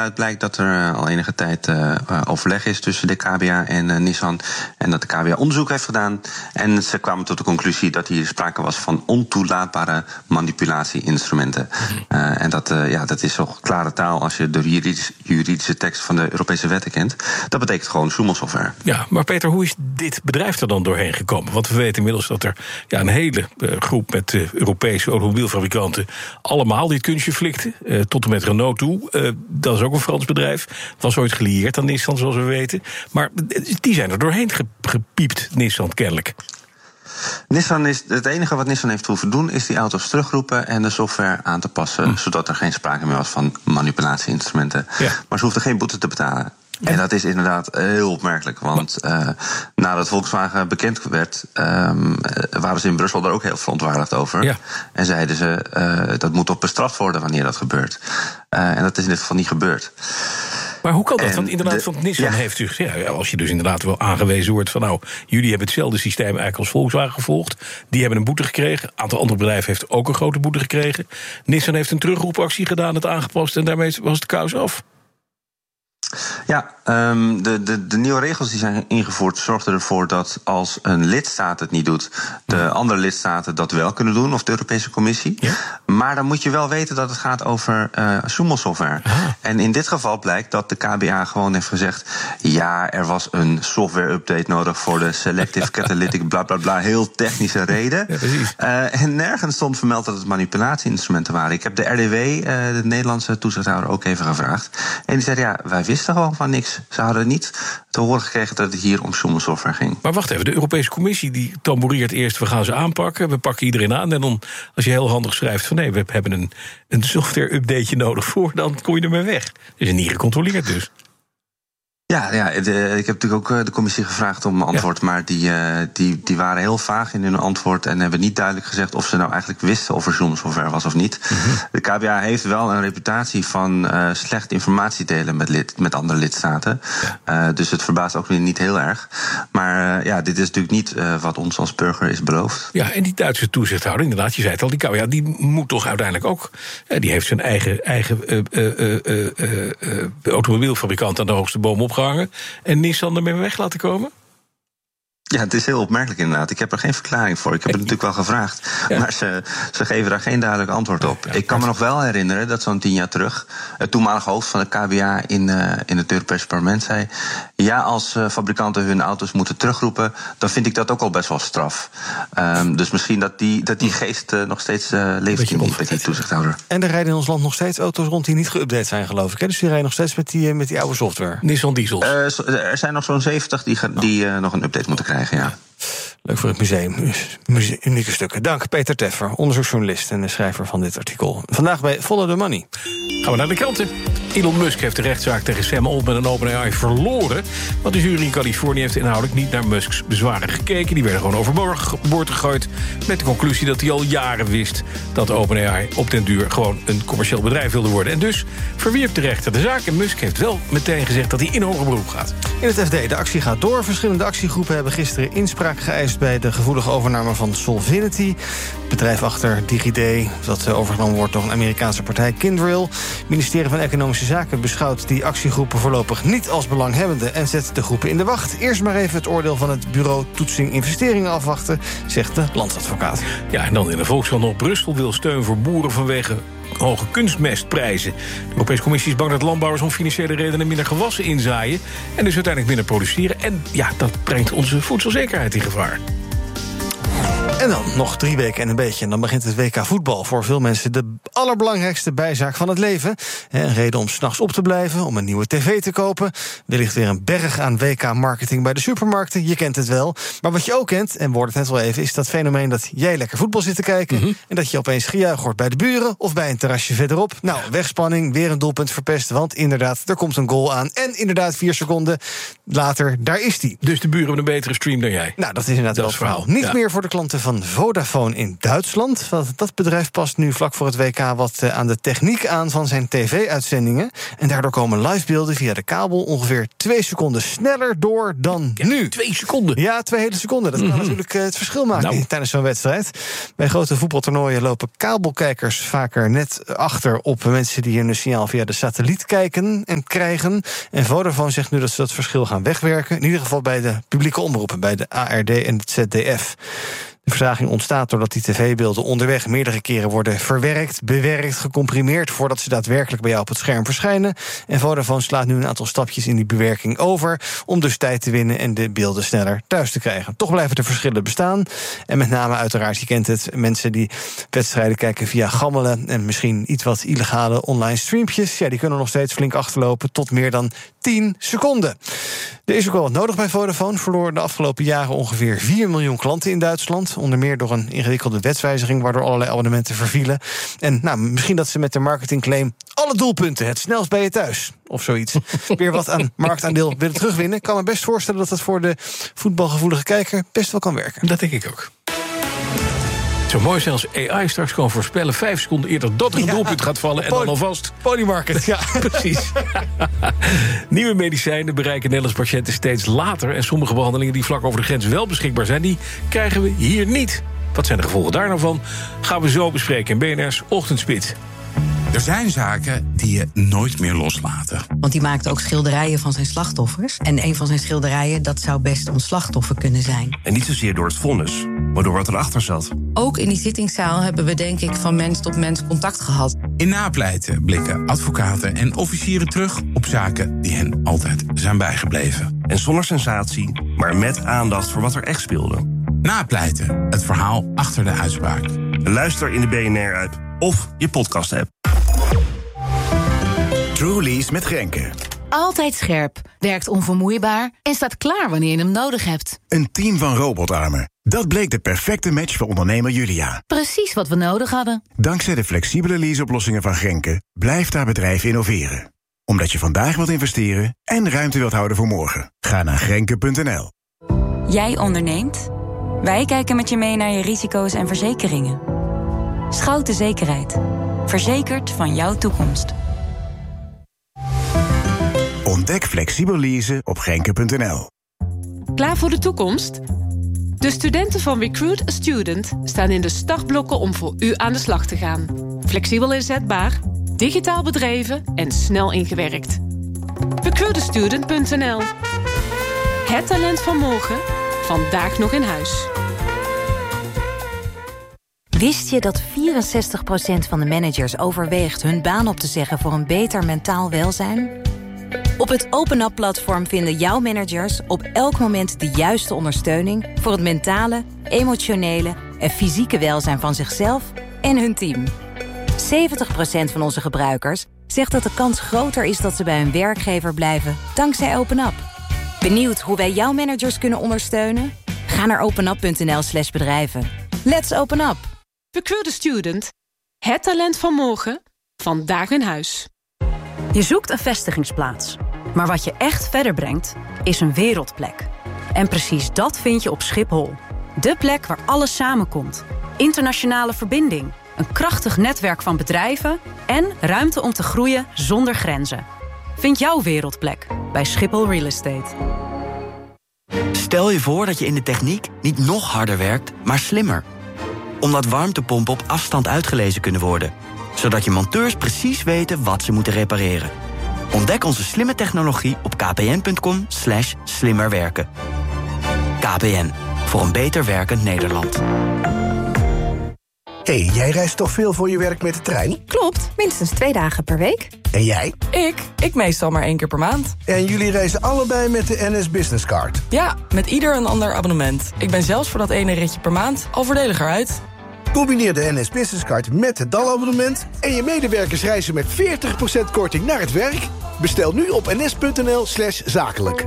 waaruit blijkt dat er al enige tijd overleg is tussen de KBA en Nissan. En dat de KBA onderzoek heeft gedaan. En ze kwamen tot de conclusie dat hier sprake was van ontoelaatbare manipulatie-instrumenten. En dat is toch klare taal als je de juridische tekst van de Europese wetten kent. Dat betekent gewoon zoemelsoftware. Ja, maar Peter, hoe is dit bedrijf er dan doorheen gekomen? Want we weten inmiddels dat er een hele groep met Europese automobielfabrikanten allemaal dit kunstje flikten. Tot en met Renault toe. Dat is ook een Frans bedrijf. Was ooit gelieerd aan Nissan, zoals we weten. Maar die zijn er doorheen gepiept, Nissan kennelijk. Het enige wat Nissan heeft hoeven doen is die auto's terugroepen en de software aan te passen, zodat er geen sprake meer was van manipulatie-instrumenten. Ja. Maar ze hoefden geen boete te betalen. En dat is inderdaad heel opmerkelijk, want nadat Volkswagen bekend werd, waren ze in Brussel daar ook heel verontwaardigd over. Ja. En zeiden ze, dat moet toch bestraft worden wanneer dat gebeurt. En dat is in dit geval niet gebeurd. Maar hoe kan dat? Want inderdaad, van Nissan heeft u gezegd, als je dus inderdaad wel aangewezen wordt van jullie hebben hetzelfde systeem eigenlijk als Volkswagen gevolgd. Die hebben een boete gekregen. Een aantal andere bedrijven heeft ook een grote boete gekregen. Nissan heeft een terugroepactie gedaan, het aangepast en daarmee was het kous af. Ja, de nieuwe regels die zijn ingevoerd zorgden ervoor dat als een lidstaat het niet doet, de andere lidstaten dat wel kunnen doen, of de Europese Commissie. Ja? Maar dan moet je wel weten dat het gaat over zoemelsoftware. En in dit geval blijkt dat de KBA gewoon heeft gezegd, ja, er was een software-update nodig voor de Selective Catalytic bla bla bla, heel technische reden. Ja, en nergens stond vermeld dat het manipulatie-instrumenten waren. Ik heb de RDW, de Nederlandse toezichthouder, ook even gevraagd. En die zei, ja, wij wisten gewoon van niks. Ze hadden niet te horen gekregen dat het hier om zoemelsoftware ging. Maar wacht even, de Europese Commissie die tamboureert eerst, we gaan ze aanpakken, we pakken iedereen aan. En dan, als je heel handig schrijft van nee, we hebben een software-updateje nodig voor, dan kom je ermee weg. Dat is niet gecontroleerd dus. Ja, ik heb natuurlijk ook de commissie gevraagd om een antwoord, maar die waren heel vaag in hun antwoord en hebben niet duidelijk gezegd of ze nou eigenlijk wisten of er zoemelsoftware was of niet. De KBA heeft wel een reputatie van slecht informatie delen met andere lidstaten. Dus het verbaast ook weer niet heel erg. Maar dit is natuurlijk niet wat ons als burger is beloofd. Ja, en die Duitse toezichthouder, inderdaad, je zei het al, die KBA, die moet toch uiteindelijk ook, die heeft zijn eigen automobielfabrikant aan de hoogste boom opgehangen en Nissan ermee weg laten komen? Ja, het is heel opmerkelijk inderdaad. Ik heb er geen verklaring voor. Ik heb het natuurlijk wel gevraagd. Ja. Maar ze geven daar geen duidelijk antwoord op. Ja, ik kan me nog wel herinneren dat zo'n 10 jaar terug het toenmalige hoofd van de KBA in het Europese parlement zei, ja, als fabrikanten hun auto's moeten terugroepen, dan vind ik dat ook al best wel straf. Dus misschien dat die geest nog steeds leeft in die toezichthouder. En er rijden in ons land nog steeds auto's rond die niet geüpdate zijn, geloof ik. Hè? Dus die rijden nog steeds met die oude software. Nissan diesels. Er zijn nog zo'n 70 die nog een update moeten krijgen. Ja. Leuk voor het museum. Unieke stukken. Dank, Peter Teffer, onderzoeksjournalist en de schrijver van dit artikel. Vandaag bij Follow the Money. Gaan we naar de kranten. Elon Musk heeft de rechtszaak tegen Sam Altman en OpenAI verloren. Want de jury in Californië heeft inhoudelijk niet naar Musks bezwaren gekeken. Die werden gewoon overboord gegooid. Met de conclusie dat hij al jaren wist dat OpenAI op den duur gewoon een commercieel bedrijf wilde worden. En dus verwierp de rechter de zaak. En Musk heeft wel meteen gezegd dat hij in hoger beroep gaat. In het FD, de actie gaat door. Verschillende actiegroepen hebben gisteren inspraak geëist bij de gevoelige overname van Solvinity. Het bedrijf achter DigiD, dat overgenomen wordt door een Amerikaanse partij, Kyndryl. Het ministerie van Economische Zaken beschouwt die actiegroepen voorlopig niet als belanghebbende en zet de groepen in de wacht. Eerst maar even het oordeel van het bureau Toetsing Investeringen afwachten, zegt de landsadvocaat. Ja, en dan in de Volkskrant nog. Brussel wil steun voor boeren vanwege hoge kunstmestprijzen. De Europese Commissie is bang dat landbouwers om financiële redenen minder gewassen inzaaien en dus uiteindelijk minder produceren. En ja, dat brengt onze voedselzekerheid in gevaar. En dan nog 3 weken en een beetje. En dan begint het WK voetbal. Voor veel mensen de allerbelangrijkste bijzaak van het leven. Een reden om 's nachts op te blijven, om een nieuwe tv te kopen. Wellicht weer een berg aan WK-marketing bij de supermarkten. Je kent het wel. Maar wat je ook kent, en wordt het net wel even, is dat fenomeen dat jij lekker voetbal zit te kijken. En dat je opeens gejuich hoort bij de buren of bij een terrasje verderop. Nou, wegspanning, weer een doelpunt verpest. Want inderdaad, er komt een goal aan. En inderdaad, 4 seconden later, daar is die. Dus de buren hebben een betere stream dan jij? Nou, dat is inderdaad wel het verhaal. Niet meer voor de klanten van van Vodafone in Duitsland. Dat bedrijf past nu vlak voor het WK wat aan de techniek aan van zijn tv-uitzendingen. En daardoor komen livebeelden via de kabel ongeveer 2 seconden sneller door dan nu. 2 seconden? Ja, 2 hele seconden. Dat kan natuurlijk het verschil maken tijdens zo'n wedstrijd. Bij grote voetbaltoernooien lopen kabelkijkers vaker net achter op mensen die hun signaal via de satelliet kijken en krijgen. En Vodafone zegt nu dat ze dat verschil gaan wegwerken. In ieder geval bij de publieke omroepen, bij de ARD en het ZDF. De vertraging ontstaat doordat die tv-beelden onderweg meerdere keren worden verwerkt, bewerkt, gecomprimeerd voordat ze daadwerkelijk bij jou op het scherm verschijnen. En Vodafone slaat nu een aantal stapjes in die bewerking over om dus tijd te winnen en de beelden sneller thuis te krijgen. Toch blijven de verschillen bestaan. En met name uiteraard, je kent het, mensen die wedstrijden kijken via gammelen en misschien iets wat illegale online streampjes, ja, die kunnen nog steeds flink achterlopen tot meer dan 10 seconden. Er is ook wel wat nodig bij Vodafone. Verloor de afgelopen jaren ongeveer 4 miljoen klanten in Duitsland. Onder meer door een ingewikkelde wetswijziging waardoor allerlei abonnementen vervielen. En misschien dat ze met de marketingclaim alle doelpunten het snelst bij je thuis of zoiets weer wat aan marktaandeel willen terugwinnen. Ik kan me best voorstellen dat dat voor de voetbalgevoelige kijker best wel kan werken. Dat denk ik ook. Zo mooi zijn als AI straks kan voorspellen 5 seconden eerder dat er een doelpunt gaat vallen en dan alvast. Polymarket, ja. Precies. Nieuwe medicijnen bereiken Nederlandse patiënten steeds later. En sommige behandelingen die vlak over de grens wel beschikbaar zijn, die krijgen we hier niet. Wat zijn de gevolgen daar nou van? Gaan we zo bespreken in BNR's Ochtendspits. Er zijn zaken die je nooit meer loslaten. Want die maakte ook schilderijen van zijn slachtoffers. En een van zijn schilderijen, dat zou best ons slachtoffer kunnen zijn. En niet zozeer door het vonnis, maar door wat erachter zat. Ook in die zittingszaal hebben we denk ik van mens tot mens contact gehad. In Napleiten blikken advocaten en officieren terug op zaken die hen altijd zijn bijgebleven. En zonder sensatie, maar met aandacht voor wat er echt speelde. Napleiten, het verhaal achter de uitspraak. Luister in de BNR-app of je podcast-app. Truly's met Grenke. Altijd scherp, werkt onvermoeibaar en staat klaar wanneer je hem nodig hebt. Een team van robotarmen. Dat bleek de perfecte match voor ondernemer Julia. Precies wat we nodig hadden. Dankzij de flexibele leaseoplossingen van Grenke blijft haar bedrijf innoveren. Omdat je vandaag wilt investeren en ruimte wilt houden voor morgen. Ga naar Grenke.nl. Jij onderneemt? Wij kijken met je mee naar je risico's en verzekeringen. Schouten Zekerheid. Verzekerd van jouw toekomst. Ontdek flexibel leasen op Grenke.nl. Klaar voor de toekomst? De studenten van Recruit a Student staan in de startblokken om voor u aan de slag te gaan. Flexibel inzetbaar, digitaal bedreven en snel ingewerkt. Recruitastudent.nl. Het talent van morgen, vandaag nog in huis. Wist je dat 64% van de managers overweegt hun baan op te zeggen voor een beter mentaal welzijn? Op het OpenUp-platform vinden jouw managers op elk moment de juiste ondersteuning voor het mentale, emotionele en fysieke welzijn van zichzelf en hun team. 70% van onze gebruikers zegt dat de kans groter is dat ze bij hun werkgever blijven dankzij OpenUp. Benieuwd hoe wij jouw managers kunnen ondersteunen? Ga naar openup.nl/bedrijven. Let's open up! Recruit a Student. Het talent van morgen, vandaag in huis. Je zoekt een vestigingsplaats. Maar wat je echt verder brengt, is een wereldplek. En precies dat vind je op Schiphol. De plek waar alles samenkomt. Internationale verbinding, een krachtig netwerk van bedrijven en ruimte om te groeien zonder grenzen. Vind jouw wereldplek bij Schiphol Real Estate. Stel je voor dat je in de techniek niet nog harder werkt, maar slimmer. Omdat warmtepompen op afstand uitgelezen kunnen worden. Zodat je monteurs precies weten wat ze moeten repareren. Ontdek onze slimme technologie op kpn.com/slimmerwerken. KPN, voor een beter werkend Nederland. Hey, jij reist toch veel voor je werk met de trein? Klopt, minstens 2 dagen per week. En jij? Ik meestal maar 1 keer per maand. En jullie reizen allebei met de NS Business Card? Ja, met ieder een ander abonnement. Ik ben zelfs voor dat ene ritje per maand al voordeliger uit. Combineer de NS Business Card met het DAL-abonnement... en je medewerkers reizen met 40% korting naar het werk. Bestel nu op ns.nl/zakelijk.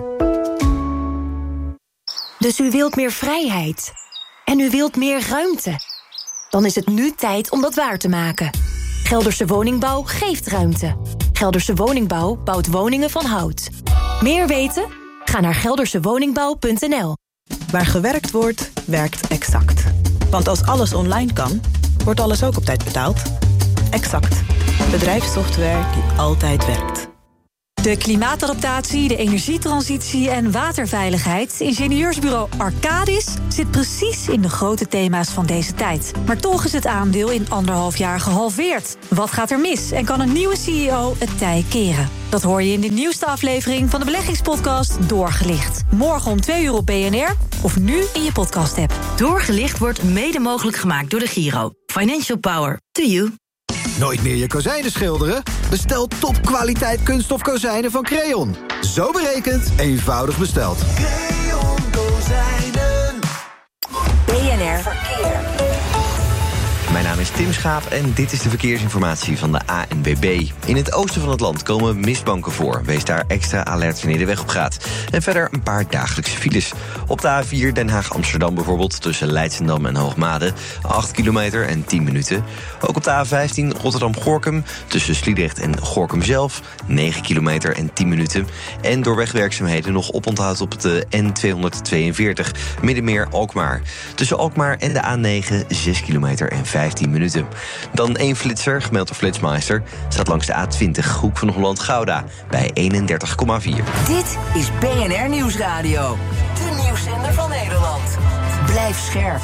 Dus u wilt meer vrijheid. En u wilt meer ruimte. Dan is het nu tijd om dat waar te maken. Gelderse Woningbouw geeft ruimte. Gelderse Woningbouw bouwt woningen van hout. Meer weten? Ga naar geldersewoningbouw.nl. Waar gewerkt wordt, werkt Exact. Want als alles online kan, wordt alles ook op tijd betaald. Exact. Bedrijfssoftware die altijd werkt. De klimaatadaptatie, de energietransitie en waterveiligheid. Ingenieursbureau Arcadis zit precies in de grote thema's van deze tijd. Maar toch is het aandeel in 1,5 jaar gehalveerd. Wat gaat er mis en kan een nieuwe CEO het tij keren? Dat hoor je in de nieuwste aflevering van de beleggingspodcast Doorgelicht. Morgen om 2:00 op BNR of nu in je podcast-app. Doorgelicht wordt mede mogelijk gemaakt door de Giro. Financial power to you. Nooit meer je kozijnen schilderen? Bestel topkwaliteit kunststof kozijnen van Creon. Zo berekend, eenvoudig besteld. Creon Kozijnen. BNR Verkeer. Mijn naam is Tim Schaap en dit is de verkeersinformatie van de ANWB. In het oosten van het land komen mistbanken voor. Wees daar extra alert wanneer de weg op gaat. En verder een paar dagelijkse files. Op de A4 Den Haag-Amsterdam bijvoorbeeld, tussen Leidschendam en Hoogmade, 8 kilometer en 10 minuten. Ook op de A15 Rotterdam-Gorkum, tussen Sliedrecht en Gorkum zelf, 9 kilometer en 10 minuten. En door wegwerkzaamheden nog oponthoud op de N242, Middenmeer-Alkmaar. Tussen Alkmaar en de A9, 6 kilometer en 15 minuten. Dan 1 flitser, gemeld door Flitsmeister, staat langs de A20, Hoek van Holland-Gouda, bij 31,4. Dit is BNR Nieuwsradio. De nieuwszender van Nederland. Blijf scherp.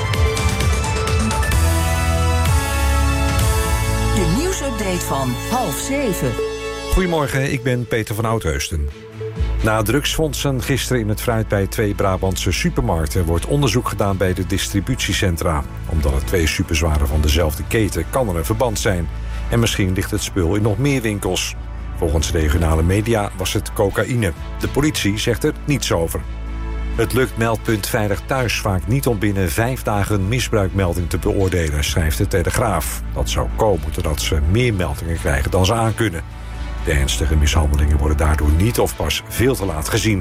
De nieuwsupdate van 6:30. Goedemorgen, ik ben Peter van Oudheusden. Na drugsfondsen gisteren in het fruit bij 2 Brabantse supermarkten wordt onderzoek gedaan bij de distributiecentra. Omdat het 2 supers waren van dezelfde keten, kan er een verband zijn. En misschien ligt het spul in nog meer winkels. Volgens regionale media was het cocaïne. De politie zegt er niets over. Het lukt meldpunt Veilig Thuis vaak niet om binnen 5 dagen een misbruikmelding te beoordelen, schrijft de Telegraaf. Dat zou komen doordat ze meer meldingen krijgen dan ze aankunnen. De ernstige mishandelingen worden daardoor niet of pas veel te laat gezien.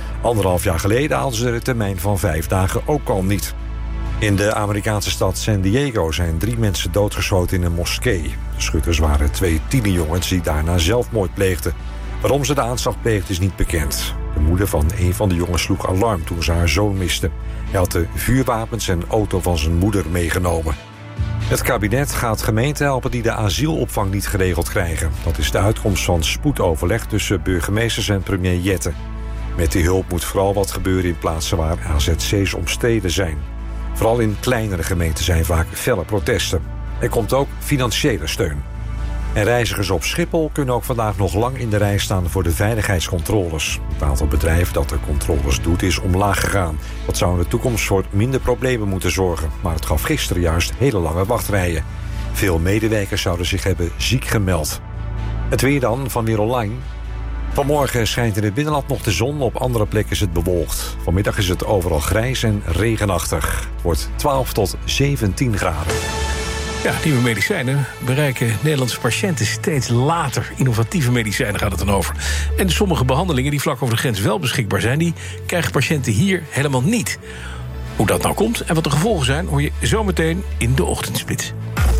1,5 jaar geleden haalden ze de termijn van 5 dagen ook al niet. In de Amerikaanse stad San Diego zijn 3 mensen doodgeschoten in een moskee. De schutters waren 2 tienerjongens die daarna zelfmoord pleegden. Waarom ze de aanslag pleegden is niet bekend. De moeder van een van de jongens sloeg alarm toen ze haar zoon miste. Hij had de vuurwapens en auto van zijn moeder meegenomen. Het kabinet gaat gemeenten helpen die de asielopvang niet geregeld krijgen. Dat is de uitkomst van spoedoverleg tussen burgemeesters en premier Jette. Met die hulp moet vooral wat gebeuren in plaatsen waar AZC's omstreden zijn. Vooral in kleinere gemeenten zijn vaak felle protesten. Er komt ook financiële steun. En reizigers op Schiphol kunnen ook vandaag nog lang in de rij staan voor de veiligheidscontroles. Het aantal bedrijven dat de controles doet is omlaag gegaan. Dat zou in de toekomst voor minder problemen moeten zorgen. Maar het gaf gisteren juist hele lange wachtrijen. Veel medewerkers zouden zich hebben ziek gemeld. Het weer dan van Weer Online. Vanmorgen schijnt in het binnenland nog de zon, op andere plekken is het bewolkt. Vanmiddag is het overal grijs en regenachtig. Het wordt 12 tot 17 graden. Ja, nieuwe medicijnen bereiken Nederlandse patiënten steeds later. Innovatieve medicijnen gaat het dan over. En sommige behandelingen die vlak over de grens wel beschikbaar zijn, die krijgen patiënten hier helemaal niet. Hoe dat nou komt en wat de gevolgen zijn, hoor je zometeen in de ochtendspits.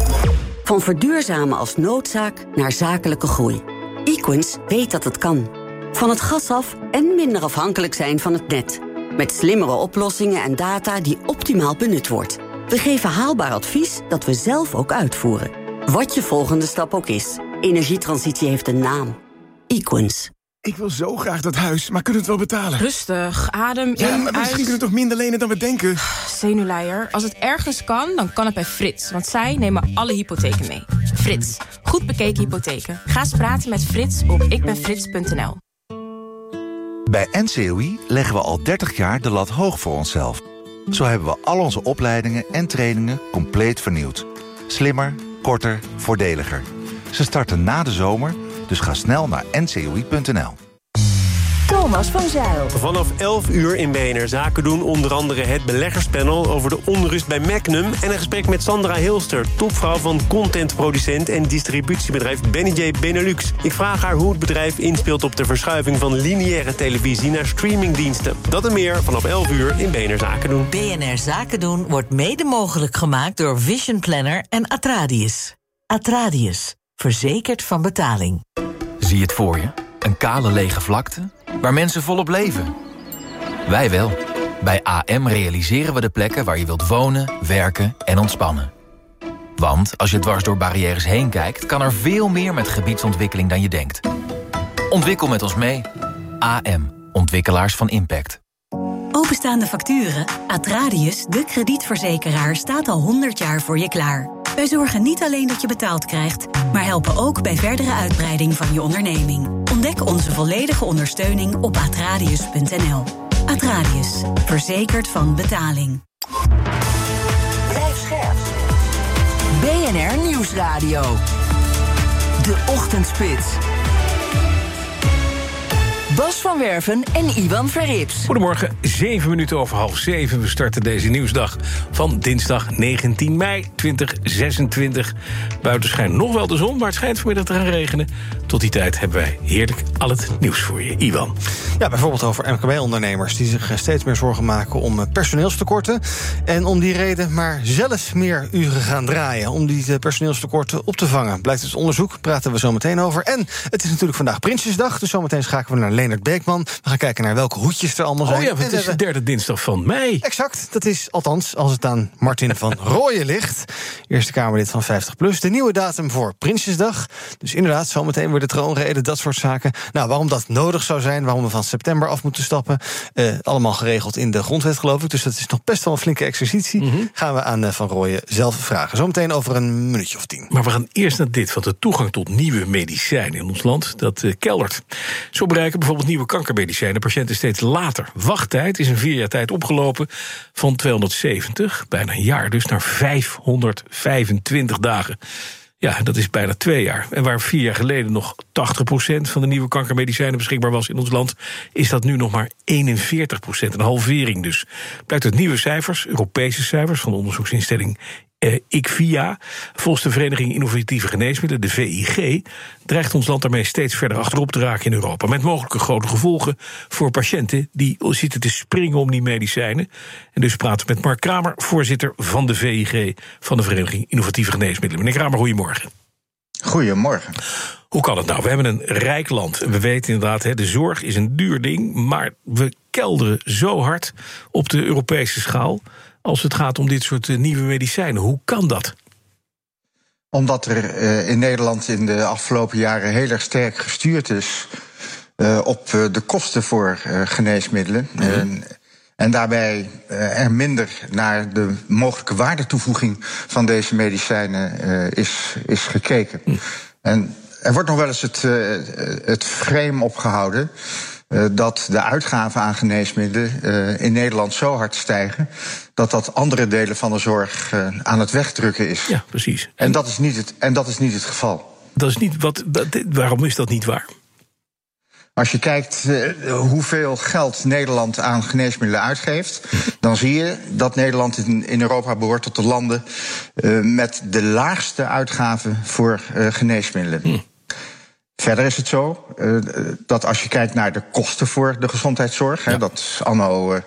Van verduurzamen als noodzaak naar zakelijke groei. Equens weet dat het kan. Van het gas af en minder afhankelijk zijn van het net. Met slimmere oplossingen en data die optimaal benut wordt. We geven haalbaar advies dat we zelf ook uitvoeren. Wat je volgende stap ook is. Energietransitie heeft een naam. Equens. Ik wil zo graag dat huis, maar kunnen we het wel betalen? Rustig, adem in, ja, maar misschien kunnen we toch minder lenen dan we denken? Zenuwleier. Als het ergens kan, dan kan het bij Frits. Want zij nemen alle hypotheken mee. Frits. Goed bekeken hypotheken. Ga eens praten met Frits op ikbenfrits.nl. Bij NCOI leggen we al 30 jaar de lat hoog voor onszelf. Zo hebben we al onze opleidingen en trainingen compleet vernieuwd. Slimmer, korter, voordeliger. Ze starten na de zomer, dus ga snel naar ncoi.nl. Thomas van Zijl. Vanaf 11 uur in BNR Zaken doen onder andere het beleggerspanel over de onrust bij Magnum en een gesprek met Sandra Hilster, topvrouw van contentproducent en distributiebedrijf Benny J Benelux. Ik vraag haar hoe het bedrijf inspeelt op de verschuiving van lineaire televisie naar streamingdiensten. Dat en meer vanaf 11 uur in BNR Zaken doen. BNR Zaken doen wordt mede mogelijk gemaakt door Vision Planner en Atradius. Atradius, verzekerd van betaling. Zie je het voor je? Een kale lege vlakte waar mensen volop leven. Wij wel. Bij AM realiseren we de plekken waar je wilt wonen, werken en ontspannen. Want als je dwars door barrières heen kijkt, kan er veel meer met gebiedsontwikkeling dan je denkt. Ontwikkel met ons mee. AM, ontwikkelaars van impact. Openstaande facturen? Atradius, de kredietverzekeraar, staat al 100 jaar voor je klaar. Wij zorgen niet alleen dat je betaald krijgt, maar helpen ook bij verdere uitbreiding van je onderneming. Ontdek onze volledige ondersteuning op atradius.nl. Atradius, verzekerd van betaling. Blijf scherp. BNR Nieuwsradio. De Ochtendspits. Bas van Werven en Iwan Verrips. Goedemorgen, 7 minuten over 6:30. We starten deze nieuwsdag van dinsdag 19 mei 2026. Buiten schijnt nog wel de zon, maar het schijnt vanmiddag te gaan regenen. Tot die tijd hebben wij heerlijk al het nieuws voor je. Iwan. Ja, bijvoorbeeld over MKB-ondernemers die zich steeds meer zorgen maken om personeelstekorten. En om die reden maar zelf meer uren gaan draaien om die personeelstekorten op te vangen. Blijkt uit onderzoek, praten we zo meteen over. En het is natuurlijk vandaag Prinsjesdag, dus zometeen schakelen we naar Leonard Beekman. We gaan kijken naar welke hoedjes er allemaal zijn. Oh ja, het is de derde dinsdag van mei. Exact, dat is althans als het aan Martin van Rooyen ligt. Eerste Kamerlid van 50PLUS. De nieuwe datum voor Prinsjesdag. Dus inderdaad, zometeen weer de troonrede, dat soort zaken. Nou, waarom dat nodig zou zijn, waarom we van september af moeten stappen. Allemaal geregeld in de grondwet, geloof ik. Dus dat is nog best wel een flinke exercitie. Gaan we aan Van Rooyen zelf vragen. Zometeen over een minuutje of 10. Maar we gaan eerst naar dit, want de toegang tot nieuwe medicijnen in ons land, dat keldert. Zo bereiken bijvoorbeeld nieuwe kankermedicijnen patiënten steeds later. Wachttijd is in 4 jaar tijd opgelopen van 270, bijna een jaar dus, naar 525 dagen. Ja, dat is bijna 2 jaar. En waar 4 jaar geleden nog 80% van de nieuwe kankermedicijnen beschikbaar was in ons land, is dat nu nog maar 41%, een halvering dus. Blijkt uit nieuwe cijfers, Europese cijfers van de onderzoeksinstelling IQVIA. Volgens de Vereniging Innovatieve Geneesmiddelen, de VIG, dreigt ons land daarmee steeds verder achterop te raken in Europa. Met mogelijke grote gevolgen voor patiënten die zitten te springen om die medicijnen. En dus praten we met Mark Kramer, voorzitter van de VIG, van de Vereniging Innovatieve Geneesmiddelen. Meneer Kramer, goedemorgen. Goedemorgen. Hoe kan het nou? We hebben een rijk land. En we weten inderdaad, de zorg is een duur ding, maar we kelderen zo hard op de Europese schaal als het gaat om dit soort nieuwe medicijnen. Hoe kan dat? Omdat er in Nederland in de afgelopen jaren heel erg sterk gestuurd is op de kosten voor geneesmiddelen. En daarbij er minder naar de mogelijke waardetoevoeging van deze medicijnen is gekeken. En er wordt nog wel eens het frame opgehouden dat de uitgaven aan geneesmiddelen in Nederland zo hard stijgen dat andere delen van de zorg aan het wegdrukken is. Ja, precies. En dat is niet het geval. Dat is niet waarom is dat niet waar? Als je kijkt hoeveel geld Nederland aan geneesmiddelen uitgeeft, dan zie je dat Nederland in Europa behoort tot de landen met de laagste uitgaven voor geneesmiddelen. Verder is het zo dat als je kijkt naar de kosten voor de gezondheidszorg, dat is anno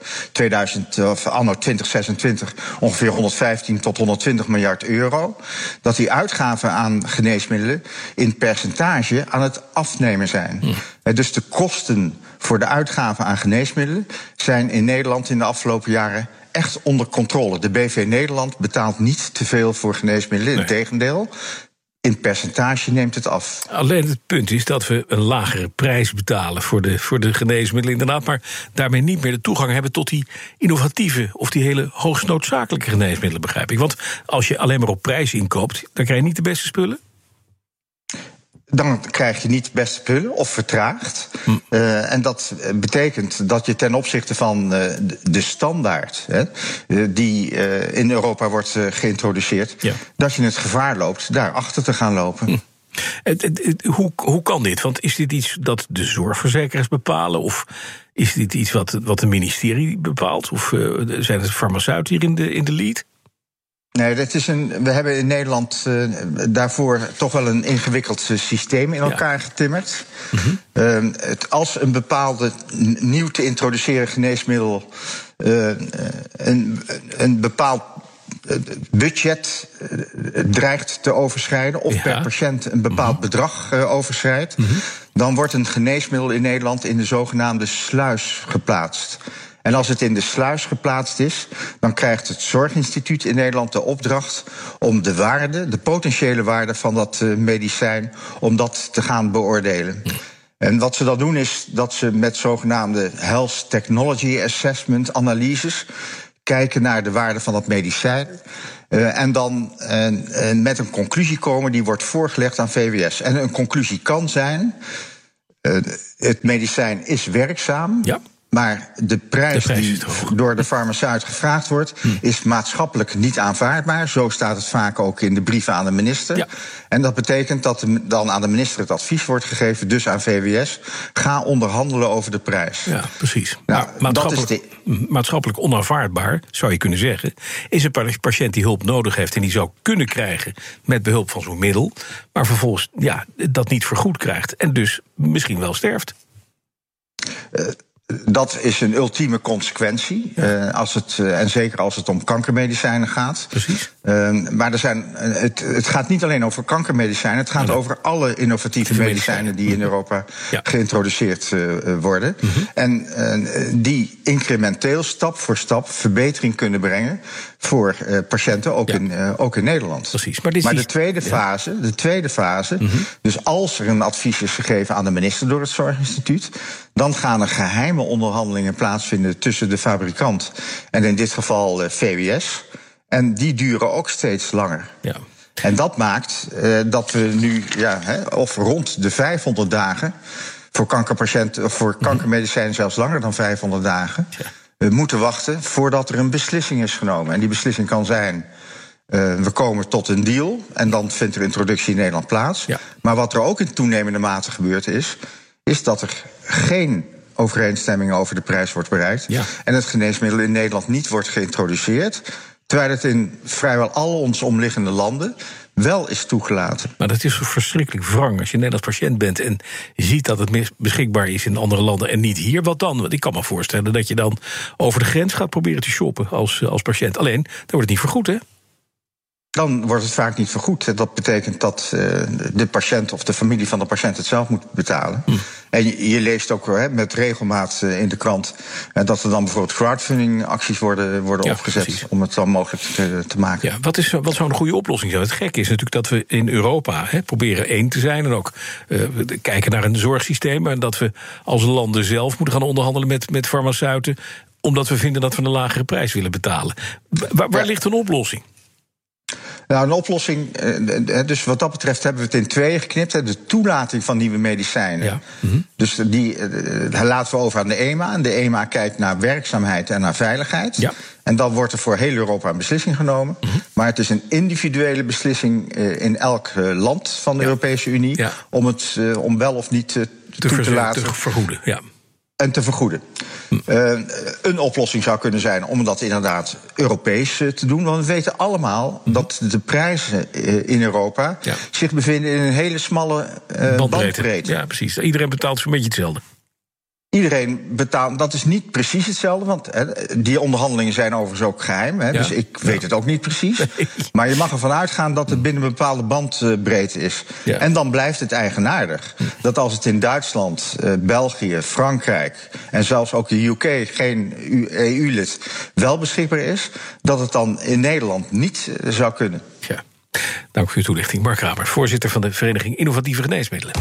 2026 ongeveer 115 tot 120 miljard euro, dat die uitgaven aan geneesmiddelen in percentage aan het afnemen zijn. Dus de kosten voor de uitgaven aan geneesmiddelen zijn in Nederland in de afgelopen jaren echt onder controle. De BV Nederland betaalt niet te veel voor geneesmiddelen, integendeel. In percentage neemt het af. Alleen het punt is dat we een lagere prijs betalen voor de geneesmiddelen inderdaad, maar daarmee niet meer de toegang hebben tot die innovatieve of die hele hoogst noodzakelijke geneesmiddelen, begrijp ik. Want als je alleen maar op prijs inkoopt, dan krijg je niet de beste spullen. Dan krijg je niet de beste spullen of vertraagd. En dat betekent dat je ten opzichte van de standaard die in Europa wordt geïntroduceerd, dat je het gevaar loopt daarachter te gaan lopen. Hoe kan dit? Want is dit iets dat de zorgverzekeraars bepalen? Of is dit iets wat het ministerie bepaalt? Of zijn het farmaceuten hier in de lead? Nee, we hebben in Nederland daarvoor toch wel een ingewikkeld systeem in elkaar getimmerd. Als een bepaalde nieuw te introduceren geneesmiddel een bepaald budget dreigt te overschrijden, of per patiënt een bepaald bedrag overschrijdt, dan wordt een geneesmiddel in Nederland in de zogenaamde sluis geplaatst. En als het in de sluis geplaatst is, dan krijgt het Zorginstituut in Nederland de opdracht om de potentiële waarde van dat medicijn, om dat te gaan beoordelen. En wat ze dan doen is dat ze met zogenaamde Health Technology Assessment analyses kijken naar de waarde van dat medicijn. En dan met een conclusie komen, die wordt voorgelegd aan VWS. En een conclusie kan zijn, het medicijn is werkzaam. Ja. Maar de prijs die door de farmaceut gevraagd wordt, is maatschappelijk niet aanvaardbaar. Zo staat het vaak ook in de brieven aan de minister. Ja. En dat betekent dat dan aan de minister het advies wordt gegeven, dus aan VWS, ga onderhandelen over de prijs. Ja, precies. Nou, maatschappelijk onaanvaardbaar, zou je kunnen zeggen, is een patiënt die hulp nodig heeft en die zou kunnen krijgen met behulp van zo'n middel, maar vervolgens dat niet vergoed krijgt en dus misschien wel sterft. Dat is een ultieme consequentie, en zeker als het om kankermedicijnen gaat. Precies. Maar het gaat niet alleen over kankermedicijnen, het gaat over alle innovatieve medicijnen die in Europa geïntroduceerd worden. En die incrementeel, stap voor stap, verbetering kunnen brengen voor patiënten, ook in Nederland. Precies. Maar de tweede fase, dus als er een advies is gegeven aan de minister door het Zorginstituut, dan gaan er geheime onderhandelingen plaatsvinden tussen de fabrikant en in dit geval VWS. En die duren ook steeds langer. Ja. En dat maakt dat we nu of rond de 500 dagen voor kankerpatiënten, of voor kankermedicijnen zelfs langer dan 500 dagen, moeten wachten voordat er een beslissing is genomen. En die beslissing kan zijn, we komen tot een deal en dan vindt er introductie in Nederland plaats. Ja. Maar wat er ook in toenemende mate gebeurd is dat er geen overeenstemming over de prijs wordt bereikt. Ja. En het geneesmiddel in Nederland niet wordt geïntroduceerd, terwijl het in vrijwel alle onze omliggende landen wel is toegelaten. Maar dat is verschrikkelijk wrang. Als je Nederlands patiënt bent en ziet dat het beschikbaar is in andere landen en niet hier, wat dan? Want ik kan me voorstellen dat je dan over de grens gaat proberen te shoppen als patiënt. Alleen, dan wordt het niet vergoed, hè? Dan wordt het vaak niet vergoed. Dat betekent dat de patiënt of de familie van de patiënt het zelf moet betalen. En je leest ook met regelmaat in de krant dat er dan bijvoorbeeld crowdfunding-acties worden opgezet, precies, om het dan mogelijk te maken. Ja, wat zou een goede oplossing zijn? Het gekke is natuurlijk dat we in Europa proberen één te zijn en ook kijken naar een zorgsysteem, en dat we als landen zelf moeten gaan onderhandelen met farmaceuten, omdat we vinden dat we een lagere prijs willen betalen. Waar ligt een oplossing? Nou, een oplossing, dus wat dat betreft hebben we het in tweeën geknipt. De toelating van nieuwe medicijnen. Ja. Dus die laten we over aan de EMA. En de EMA kijkt naar werkzaamheid en naar veiligheid. Ja. En dan wordt er voor heel Europa een beslissing genomen. Maar het is een individuele beslissing in elk land van de Europese Unie, om wel of niet te laten vergoeden. Ja. En te vergoeden. Een oplossing zou kunnen zijn om dat inderdaad Europees te doen. Want we weten allemaal dat de prijzen in Europa zich bevinden in een hele smalle bandbreedte. Ja, precies. Iedereen betaalt zo'n beetje hetzelfde. Iedereen betaalt, dat is niet precies hetzelfde, want die onderhandelingen zijn overigens ook geheim. Dus ik weet het ook niet precies. Nee. Maar je mag ervan uitgaan dat het binnen een bepaalde bandbreedte is. Ja. En dan blijft het eigenaardig dat als het in Duitsland, België, Frankrijk en zelfs ook de UK, geen EU-lid, wel beschikbaar is, dat het dan in Nederland niet zou kunnen. Ja. Dank voor uw toelichting. Mark Raber, voorzitter van de Vereniging Innovatieve Geneesmiddelen.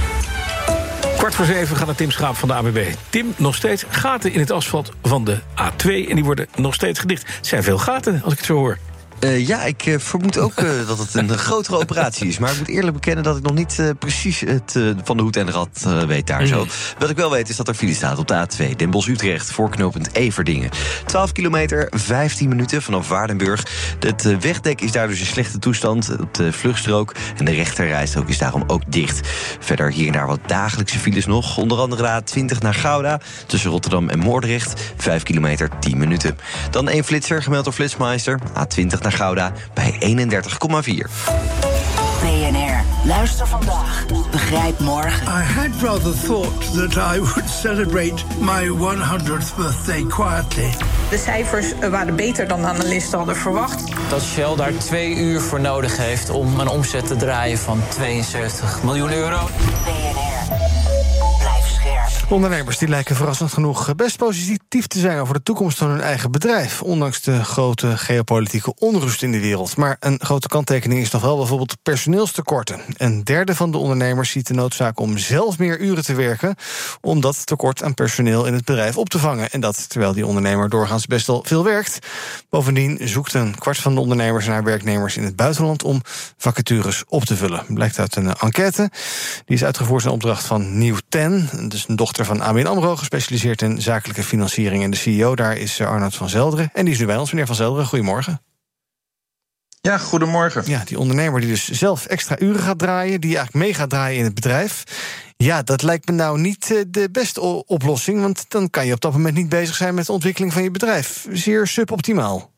6:45 gaat naar Tim Schaap van de ANWB. Tim, nog steeds gaten in het asfalt van de A2 en die worden nog steeds gedicht. Het zijn veel gaten, als ik het zo hoor. Ja, ik vermoed ook dat het een grotere operatie is. Maar ik moet eerlijk bekennen dat ik nog niet precies het van de hoed en de rad weet daar zo. Wat ik wel weet is dat er file staat op de A2. Den Bosch-Utrecht, voor knooppunt Everdingen. 12 kilometer, 15 minuten vanaf Waardenburg. Het wegdek is daar dus in slechte toestand op de vluchtstrook. En de rechterrijstrook is daarom ook dicht. Verder hier en daar wat dagelijkse files nog. Onder andere de A20 naar Gouda, tussen Rotterdam en Moordrecht. 5 kilometer, 10 minuten. Dan 1 flitser, gemeld door Flitsmeister. A20 naar Gouda bij 31,4. BNR. Luister vandaag. Begrijp morgen. I had rather thought that I would celebrate my 100th birthday quietly. De cijfers waren beter dan analisten hadden verwacht. Dat Shell daar 2 uur voor nodig heeft om een omzet te draaien van 72 miljoen euro. BNR. Blijf scherp. Ondernemers die lijken verrassend genoeg best positief te zijn over de toekomst van hun eigen bedrijf, ondanks de grote geopolitieke onrust in de wereld. Maar een grote kanttekening is nog wel bijvoorbeeld personeelstekorten. Een derde van de ondernemers ziet de noodzaak om zelf meer uren te werken, om dat tekort aan personeel in het bedrijf op te vangen. En dat terwijl die ondernemer doorgaans best wel veel werkt. Bovendien zoekt een kwart van de ondernemers naar werknemers in het buitenland om vacatures op te vullen. Blijkt uit een enquête. Die is uitgevoerd in opdracht van Nieuw10. Dus een dochter van ABN AMRO, gespecialiseerd in zakelijke financiering. En de CEO daar is Arnoud van Zelderen. En die is nu bij ons, meneer van Zelderen. Goedemorgen. Ja, goedemorgen. Ja, die ondernemer die dus zelf extra uren gaat draaien, die eigenlijk mee gaat draaien in het bedrijf. Ja, dat lijkt me nou niet de beste oplossing, want dan kan je op dat moment niet bezig zijn met de ontwikkeling van je bedrijf. Zeer suboptimaal.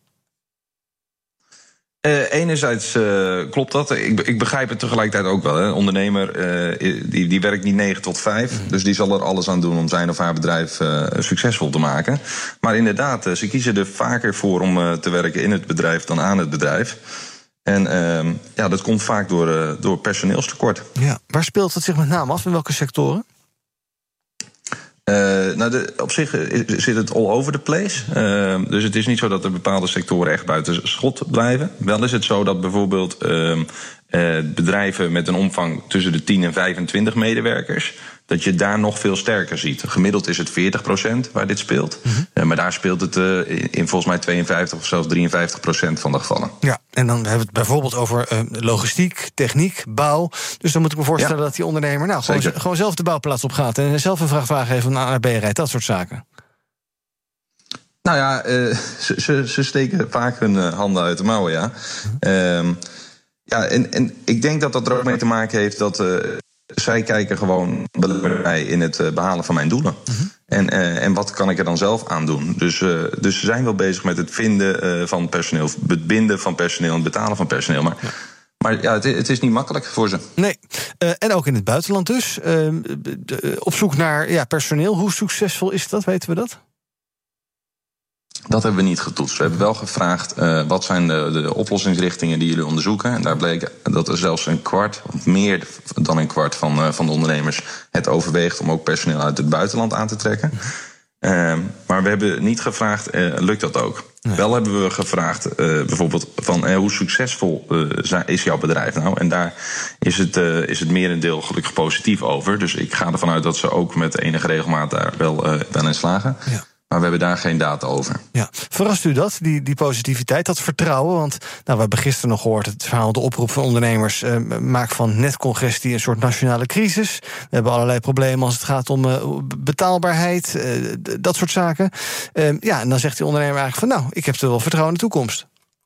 Enerzijds klopt dat. Ik begrijp het tegelijkertijd ook wel. Een ondernemer die werkt niet 9 tot 5. Dus die zal er alles aan doen om zijn of haar bedrijf succesvol te maken. Maar inderdaad, ze kiezen er vaker voor om te werken in het bedrijf dan aan het bedrijf. En dat komt vaak door personeelstekort. Ja, waar speelt het zich met name af? In welke sectoren? Op zich zit het all over the place. Dus het is niet zo dat er bepaalde sectoren echt buiten schot blijven. Wel is het zo dat bijvoorbeeld bedrijven met een omvang tussen de 10 en 25 medewerkers, dat je daar nog veel sterker ziet. Gemiddeld is het 40% waar dit speelt. Maar daar speelt het in volgens mij 52 of zelfs 53% van de gevallen. Ja, en dan hebben we het bijvoorbeeld over logistiek, techniek, bouw. Dus dan moet ik me voorstellen dat die ondernemer gewoon zelf de bouwplaats op gaat en zelf een vrachtwagen heeft van A naar B rijdt, dat soort zaken. Nou ja, ze steken vaak hun handen uit de mouwen, ja. En ik denk dat er ook mee te maken heeft dat zij kijken gewoon bij in het behalen van mijn doelen. En wat kan ik er dan zelf aan doen? Dus ze zijn wel bezig met het vinden van personeel, het binden van personeel en het betalen van personeel. Maar ja, het is niet makkelijk voor ze. Nee, en ook in het buitenland dus. Op zoek naar personeel. Hoe succesvol is dat? Weten we dat? Dat hebben we niet getoetst. We hebben wel gevraagd wat zijn de oplossingsrichtingen die jullie onderzoeken. En daar bleek dat er zelfs een kwart, of meer dan een kwart van de ondernemers het overweegt om ook personeel uit het buitenland aan te trekken. Maar we hebben niet gevraagd, lukt dat ook? Nee. Wel hebben we gevraagd bijvoorbeeld van hoe succesvol is jouw bedrijf nou? En daar is het merendeel gelukkig positief over. Dus ik ga ervan uit dat ze ook met enige regelmaat daar wel in slagen. Ja. Maar we hebben daar geen data over. Ja. Verrast u dat, die positiviteit, dat vertrouwen? Want we hebben gisteren nog gehoord het verhaal, de oproep van ondernemers, maak van netcongestie een soort nationale crisis. We hebben allerlei problemen als het gaat om betaalbaarheid, dat soort zaken. En dan zegt die ondernemer eigenlijk van ik heb er wel vertrouwen in de toekomst.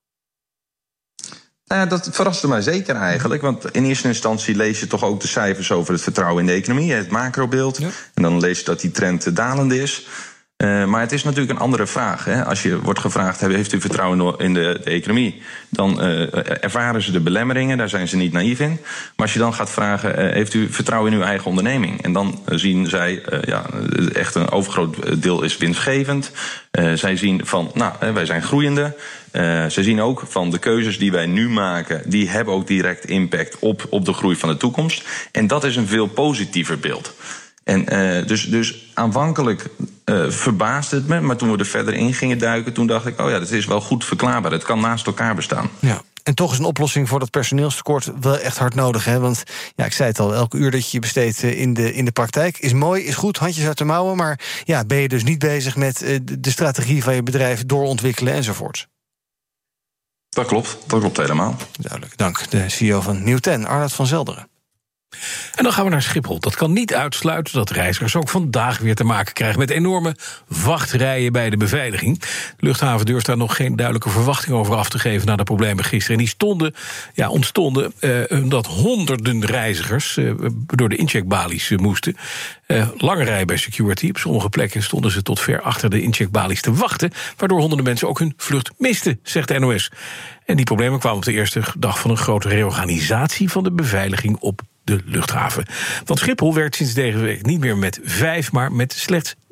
Dat verraste mij zeker eigenlijk. Want in eerste instantie lees je toch ook de cijfers over het vertrouwen in de economie, het macrobeeld. Ja. En dan lees je dat die trend dalende is. Maar het is natuurlijk een andere vraag. Hè. Als je wordt gevraagd, heeft u vertrouwen in de economie? Dan ervaren ze de belemmeringen, daar zijn ze niet naïef in. Maar als je dan gaat vragen, heeft u vertrouwen in uw eigen onderneming? En dan zien zij, echt een overgroot deel is winstgevend. Zij zien van, wij zijn groeiende. Zij zien ook van de keuzes die wij nu maken, die hebben ook direct impact op de groei van de toekomst. En dat is een veel positiever beeld. En dus aanvankelijk verbaasde het me, maar toen we er verder in gingen duiken, toen dacht ik, dat is wel goed verklaarbaar. Het kan naast elkaar bestaan. Ja. En toch is een oplossing voor dat personeelstekort wel echt hard nodig. Hè? Want ik zei het al, elke uur dat je besteedt in de praktijk is mooi, is goed, handjes uit de mouwen. Maar ben je dus niet bezig met de strategie van je bedrijf doorontwikkelen enzovoort. Dat klopt helemaal. Duidelijk, dank. De CEO van Nieuw10, Arnoud van Zelderen. En dan gaan we naar Schiphol. Dat kan niet uitsluiten dat reizigers ook vandaag weer te maken krijgen met enorme wachtrijen bij de beveiliging. De luchthaven durft daar nog geen duidelijke verwachting over af te geven na de problemen gisteren. En die ontstonden omdat honderden reizigers door de incheckbalies moesten. Lange rij bij security. Op sommige plekken stonden ze tot ver achter de incheckbalies te wachten, waardoor honderden mensen ook hun vlucht misten, zegt de NOS. En die problemen kwamen op de eerste dag van een grote reorganisatie van de beveiliging op de luchthaven. Want Schiphol werkt sinds deze week niet meer met 5, maar met slechts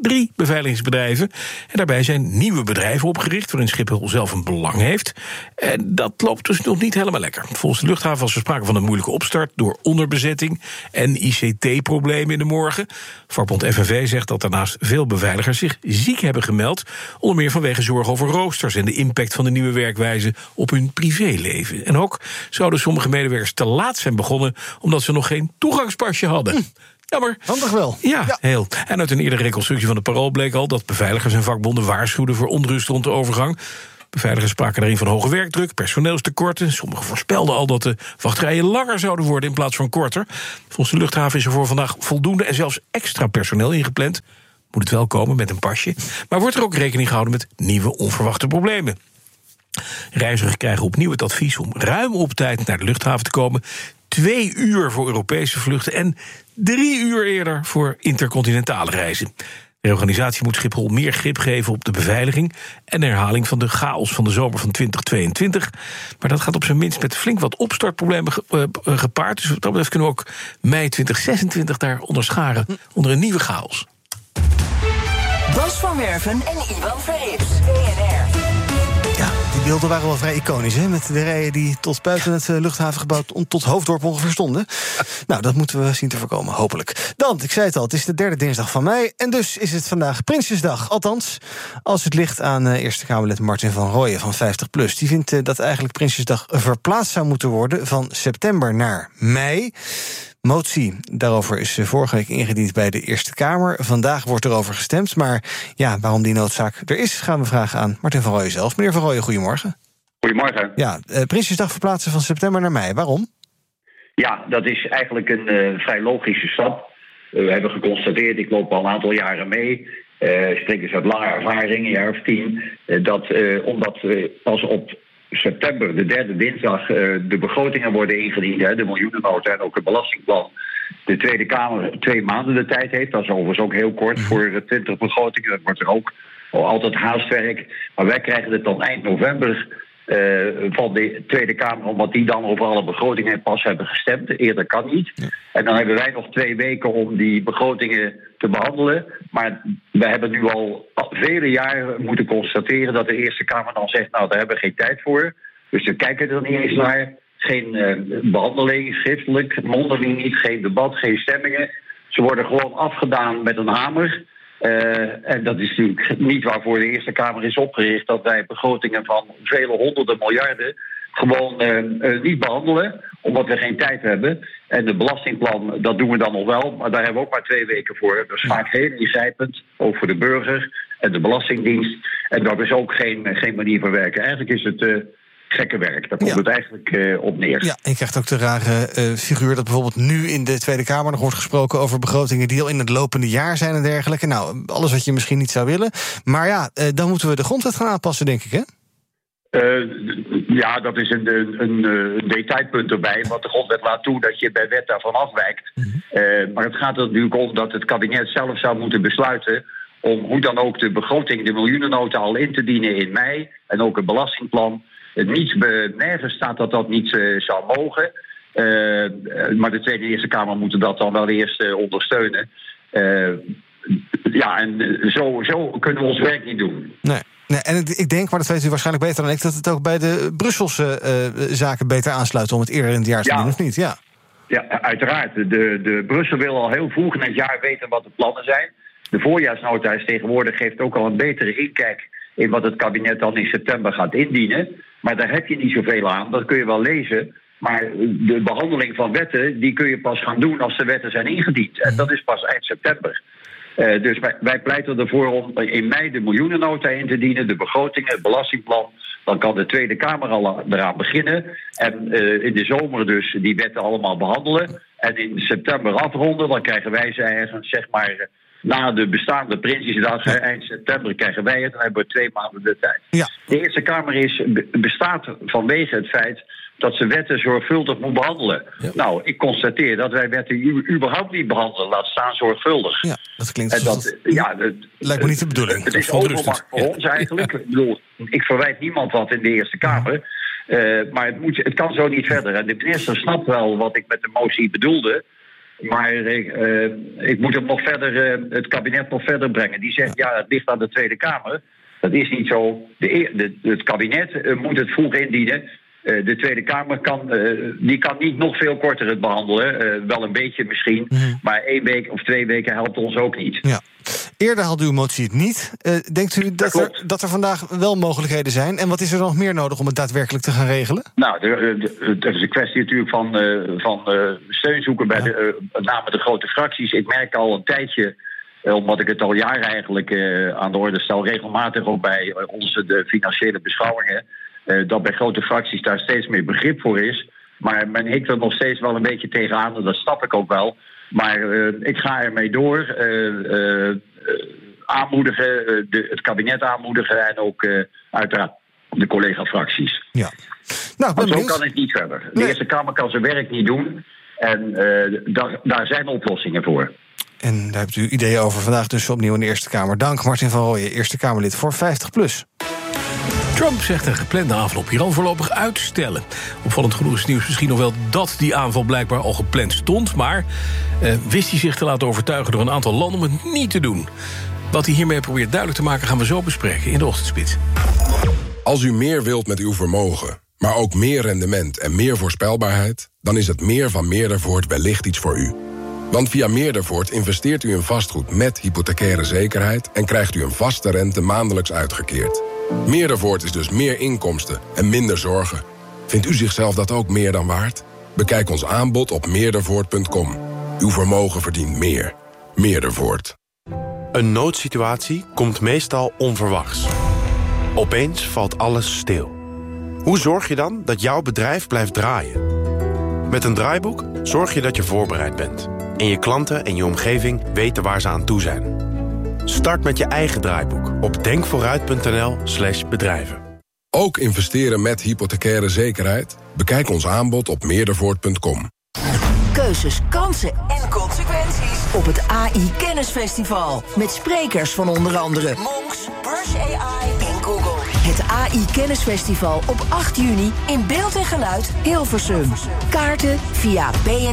3 beveiligingsbedrijven. En daarbij zijn nieuwe bedrijven opgericht waarin Schiphol zelf een belang heeft. En dat loopt dus nog niet helemaal lekker. Volgens de luchthaven was er sprake van een moeilijke opstart door onderbezetting en ICT-problemen in de morgen. Vakbond FNV zegt dat daarnaast veel beveiligers zich ziek hebben gemeld, onder meer vanwege zorgen over roosters en de impact van de nieuwe werkwijze op hun privéleven. En ook zouden sommige medewerkers te laat zijn begonnen omdat ze nog geen toegangspasje hadden. Jammer. Handig wel. Ja, heel. En uit een eerdere reconstructie van de Parool bleek al dat beveiligers en vakbonden waarschuwden voor onrust rond de overgang. Beveiligers spraken daarin van hoge werkdruk, personeelstekorten. Sommigen voorspelden al dat de wachtrijen langer zouden worden in plaats van korter. Volgens de luchthaven is er voor vandaag voldoende en zelfs extra personeel ingepland. Moet het wel komen met een pasje. Maar wordt er ook rekening gehouden met nieuwe onverwachte problemen. Reizigers krijgen opnieuw het advies om ruim op tijd naar de luchthaven te komen. 2 uur voor Europese vluchten en 3 uur eerder voor intercontinentale reizen. De organisatie moet Schiphol meer grip geven op de beveiliging en herhaling van de chaos van de zomer van 2022. Maar dat gaat op zijn minst met flink wat opstartproblemen gepaard. Dus wat dat betreft kunnen we ook mei 2026 daar onderscharen onder een nieuwe chaos. Bas van Werven en Ivan Verrips. BNR. Ja, die beelden waren wel vrij iconisch, hè? Met de rijen die tot buiten het luchthavengebouw tot Hoofddorp ongeveer stonden. Nou, dat moeten we zien te voorkomen, hopelijk. Dan, ik zei het al, het is de 3e dinsdag van mei. En dus is het vandaag Prinsjesdag. Althans, als het ligt aan Eerste Kamerlid Martin van Rooyen van 50PLUS. Die vindt dat eigenlijk Prinsjesdag verplaatst zou moeten worden van september naar mei. Motie daarover is vorige week ingediend bij de Eerste Kamer. Vandaag wordt erover gestemd. Maar ja, waarom die noodzaak er is, gaan we vragen aan Martin van Rooyen zelf. Meneer van Rooyen, goedemorgen. Goedemorgen. Ja, Prinsjesdag verplaatsen van september naar mei. Waarom? Ja, dat is eigenlijk een vrij logische stap. We hebben geconstateerd, ik loop al een aantal jaren mee. Spreek dus uit lange ervaring, een jaar of 10. Omdat als op september, de 3e dinsdag, de begrotingen worden ingediend, de miljoenennota en ook het belastingplan, de Tweede Kamer 2 maanden de tijd heeft. Dat is overigens ook heel kort voor 20 begrotingen. Dat wordt er ook altijd haastwerk. Maar wij krijgen het dan eind november van de Tweede Kamer, omdat die dan over alle begrotingen pas hebben gestemd. Eerder kan niet. Ja. En dan hebben wij nog 2 weken om die begrotingen te behandelen. Maar we hebben nu al vele jaren moeten constateren dat de Eerste Kamer dan zegt, nou, daar hebben we geen tijd voor. Dus we kijken er niet eens naar. Geen behandeling, schriftelijk, mondeling niet, geen debat, geen stemmingen. Ze worden gewoon afgedaan met een hamer. En dat is natuurlijk niet waarvoor de Eerste Kamer is opgericht, dat wij begrotingen van vele honderden miljarden gewoon niet behandelen, omdat we geen tijd hebben. En de belastingplan, dat doen we dan nog wel, maar daar hebben we ook maar 2 weken voor. Dat is vaak heel ingrijpend, ook voor de burger en de Belastingdienst. En dat is ook geen manier van werken. Eigenlijk is het gekke werk. Daar komt het eigenlijk op neer. Ja, en je krijgt ook de rare figuur dat bijvoorbeeld nu in de Tweede Kamer nog wordt gesproken over begrotingen die al in het lopende jaar zijn en dergelijke. Nou, alles wat je misschien niet zou willen. Maar ja, dan moeten we de grondwet gaan aanpassen, denk ik, hè? Ja, dat is een detailpunt erbij. Want de grondwet laat toe dat je bij wet daarvan afwijkt. Maar het gaat er natuurlijk om dat het kabinet zelf zou moeten besluiten om hoe dan ook de begroting, de miljoenennota al in te dienen in mei. En ook het belastingplan. Nergens staat dat niet zou mogen. Maar de Tweede en Eerste Kamer moeten dat dan wel eerst ondersteunen. Ja, en zo kunnen we ons werk niet doen. Nee, en ik denk, maar dat weet u waarschijnlijk beter dan ik, dat het ook bij de Brusselse zaken beter aansluit om het eerder in het jaar te doen, of niet? Ja, uiteraard. De Brussel wil al heel vroeg in het jaar weten wat de plannen zijn. De voorjaarsnota tegenwoordig geeft ook al een betere inkijk in wat het kabinet dan in september gaat indienen. Maar daar heb je niet zoveel aan. Dat kun je wel lezen. Maar de behandeling van wetten, die kun je pas gaan doen als de wetten zijn ingediend. En dat is pas eind september. Dus wij pleiten ervoor om in mei de miljoenennota in te dienen, de begrotingen, het belastingplan. Dan kan de Tweede Kamer al eraan beginnen. En in de zomer dus die wetten allemaal behandelen. En in september afronden. Dan krijgen wij ze ergens, zeg maar, na de bestaande Prinsjesdag, eind september krijgen wij het. Dan hebben we 2 maanden de tijd. Ja. De Eerste Kamer bestaat vanwege het feit dat ze wetten zorgvuldig moet behandelen. Ja. Nou, ik constateer dat wij wetten überhaupt niet behandelen, laat staan zorgvuldig. Ja, dat klinkt en dat lijkt me niet de bedoeling. Het is overmacht voor ons eigenlijk. Ik bedoel, ik verwijt niemand wat in de Eerste Kamer. Maar het kan zo niet verder. En de minister snapt wel wat ik met de motie bedoelde. Maar ik moet hem nog verder, het kabinet nog verder brengen. Die zegt, ja, het ligt aan de Tweede Kamer. Dat is niet zo. Het kabinet moet het vroeg indienen. De Tweede Kamer kan niet nog veel korter het behandelen. Wel een beetje misschien. Maar 1 week of 2 weken helpt ons ook niet. Ja. Eerder had uw motie het niet. Denkt u dat er vandaag wel mogelijkheden zijn? En wat is er nog meer nodig om het daadwerkelijk te gaan regelen? Nou, het is een kwestie natuurlijk van steun zoeken bij met name de grote fracties. Ik merk al een tijdje, omdat ik het al jaren eigenlijk aan de orde stel, regelmatig ook bij de financiële beschouwingen, dat bij grote fracties daar steeds meer begrip voor is. Maar men hikt er nog steeds wel een beetje tegenaan, en dat snap ik ook wel. Maar ik ga ermee door. Aanmoedigen, het kabinet aanmoedigen en ook uiteraard de collega-fracties. Ja. Nou, maar zo kan het niet verder. De Eerste Kamer kan zijn werk niet doen. En daar zijn oplossingen voor. En daar hebt u ideeën over vandaag dus opnieuw in de Eerste Kamer. Dank, Martin van Rooyen, Eerste Kamerlid voor 50PLUS. Trump zegt een geplande aanval op Iran voorlopig uit te stellen. Opvallend genoeg is het nieuws misschien nog wel dat die aanval blijkbaar al gepland stond, maar wist hij zich te laten overtuigen door een aantal landen om het niet te doen. Wat hij hiermee probeert duidelijk te maken gaan we zo bespreken in de Ochtendspits. Als u meer wilt met uw vermogen, maar ook meer rendement en meer voorspelbaarheid, dan is het meer van Meerdervoort wellicht iets voor u. Want via Meerdervoort investeert u in vastgoed met hypothecaire zekerheid en krijgt u een vaste rente maandelijks uitgekeerd. Meerdervoort is dus meer inkomsten en minder zorgen. Vindt u zichzelf dat ook meer dan waard? Bekijk ons aanbod op meerdervoort.com. Uw vermogen verdient meer. Meerdervoort. Een noodsituatie komt meestal onverwachts. Opeens valt alles stil. Hoe zorg je dan dat jouw bedrijf blijft draaien? Met een draaiboek zorg je dat je voorbereid bent. En je klanten en je omgeving weten waar ze aan toe zijn. Start met je eigen draaiboek op denkvooruit.nl/bedrijven. Ook investeren met hypothecaire zekerheid? Bekijk ons aanbod op meerdervoort.com. Keuzes, kansen en consequenties op het AI Kennisfestival. Met sprekers van onder andere Monks, Brush AI en Google. Het AI Kennisfestival op 8 juni in beeld en geluid Hilversum. Kaarten via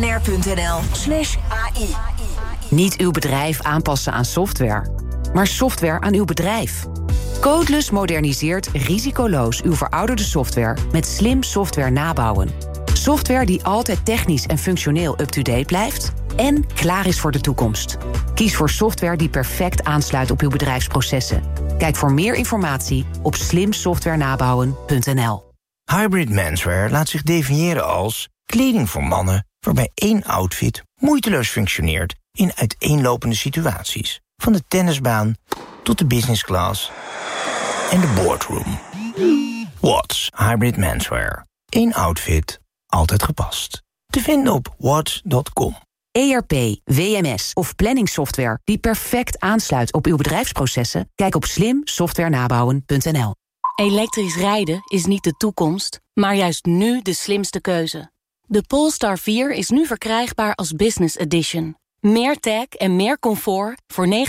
bnr.nl/AI. Niet uw bedrijf aanpassen aan software, maar software aan uw bedrijf. Codeless moderniseert risicoloos uw verouderde software met slim software nabouwen. Software die altijd technisch en functioneel up-to-date blijft en klaar is voor de toekomst. Kies voor software die perfect aansluit op uw bedrijfsprocessen. Kijk voor meer informatie op slimsoftwarenabouwen.nl. Hybrid Menswear laat zich definiëren als kleding voor mannen waarbij 1 outfit moeiteloos functioneert in uiteenlopende situaties. Van de tennisbaan tot de business class en de boardroom. Watts Hybrid Menswear. 1 outfit, altijd gepast. Te vinden op watts.com. ERP, WMS of planningssoftware die perfect aansluit op uw bedrijfsprocessen? Kijk op slimsoftwarenabouwen.nl. Elektrisch rijden is niet de toekomst, maar juist nu de slimste keuze. De Polestar 4 is nu verkrijgbaar als Business Edition. Meer tech en meer comfort voor €59.800.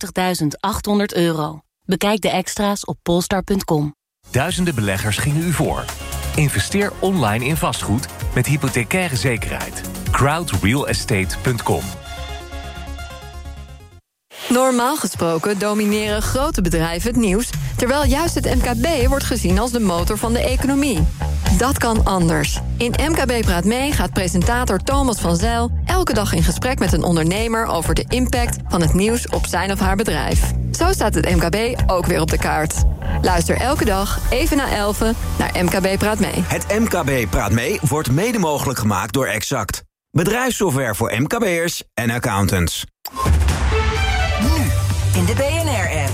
Bekijk de extra's op polestar.com. Duizenden beleggers gingen u voor. Investeer online in vastgoed met hypothecaire zekerheid. crowdrealestate.com. Normaal gesproken domineren grote bedrijven het nieuws, terwijl juist het MKB wordt gezien als de motor van de economie. Dat kan anders. In MKB Praat Mee gaat presentator Thomas van Zijl elke dag in gesprek met een ondernemer over de impact van het nieuws op zijn of haar bedrijf. Zo staat het MKB ook weer op de kaart. Luister elke dag even na 11 naar MKB Praat Mee. Het MKB Praat Mee wordt mede mogelijk gemaakt door Exact. Bedrijfssoftware voor MKB'ers en accountants. Nu in de BNR-app.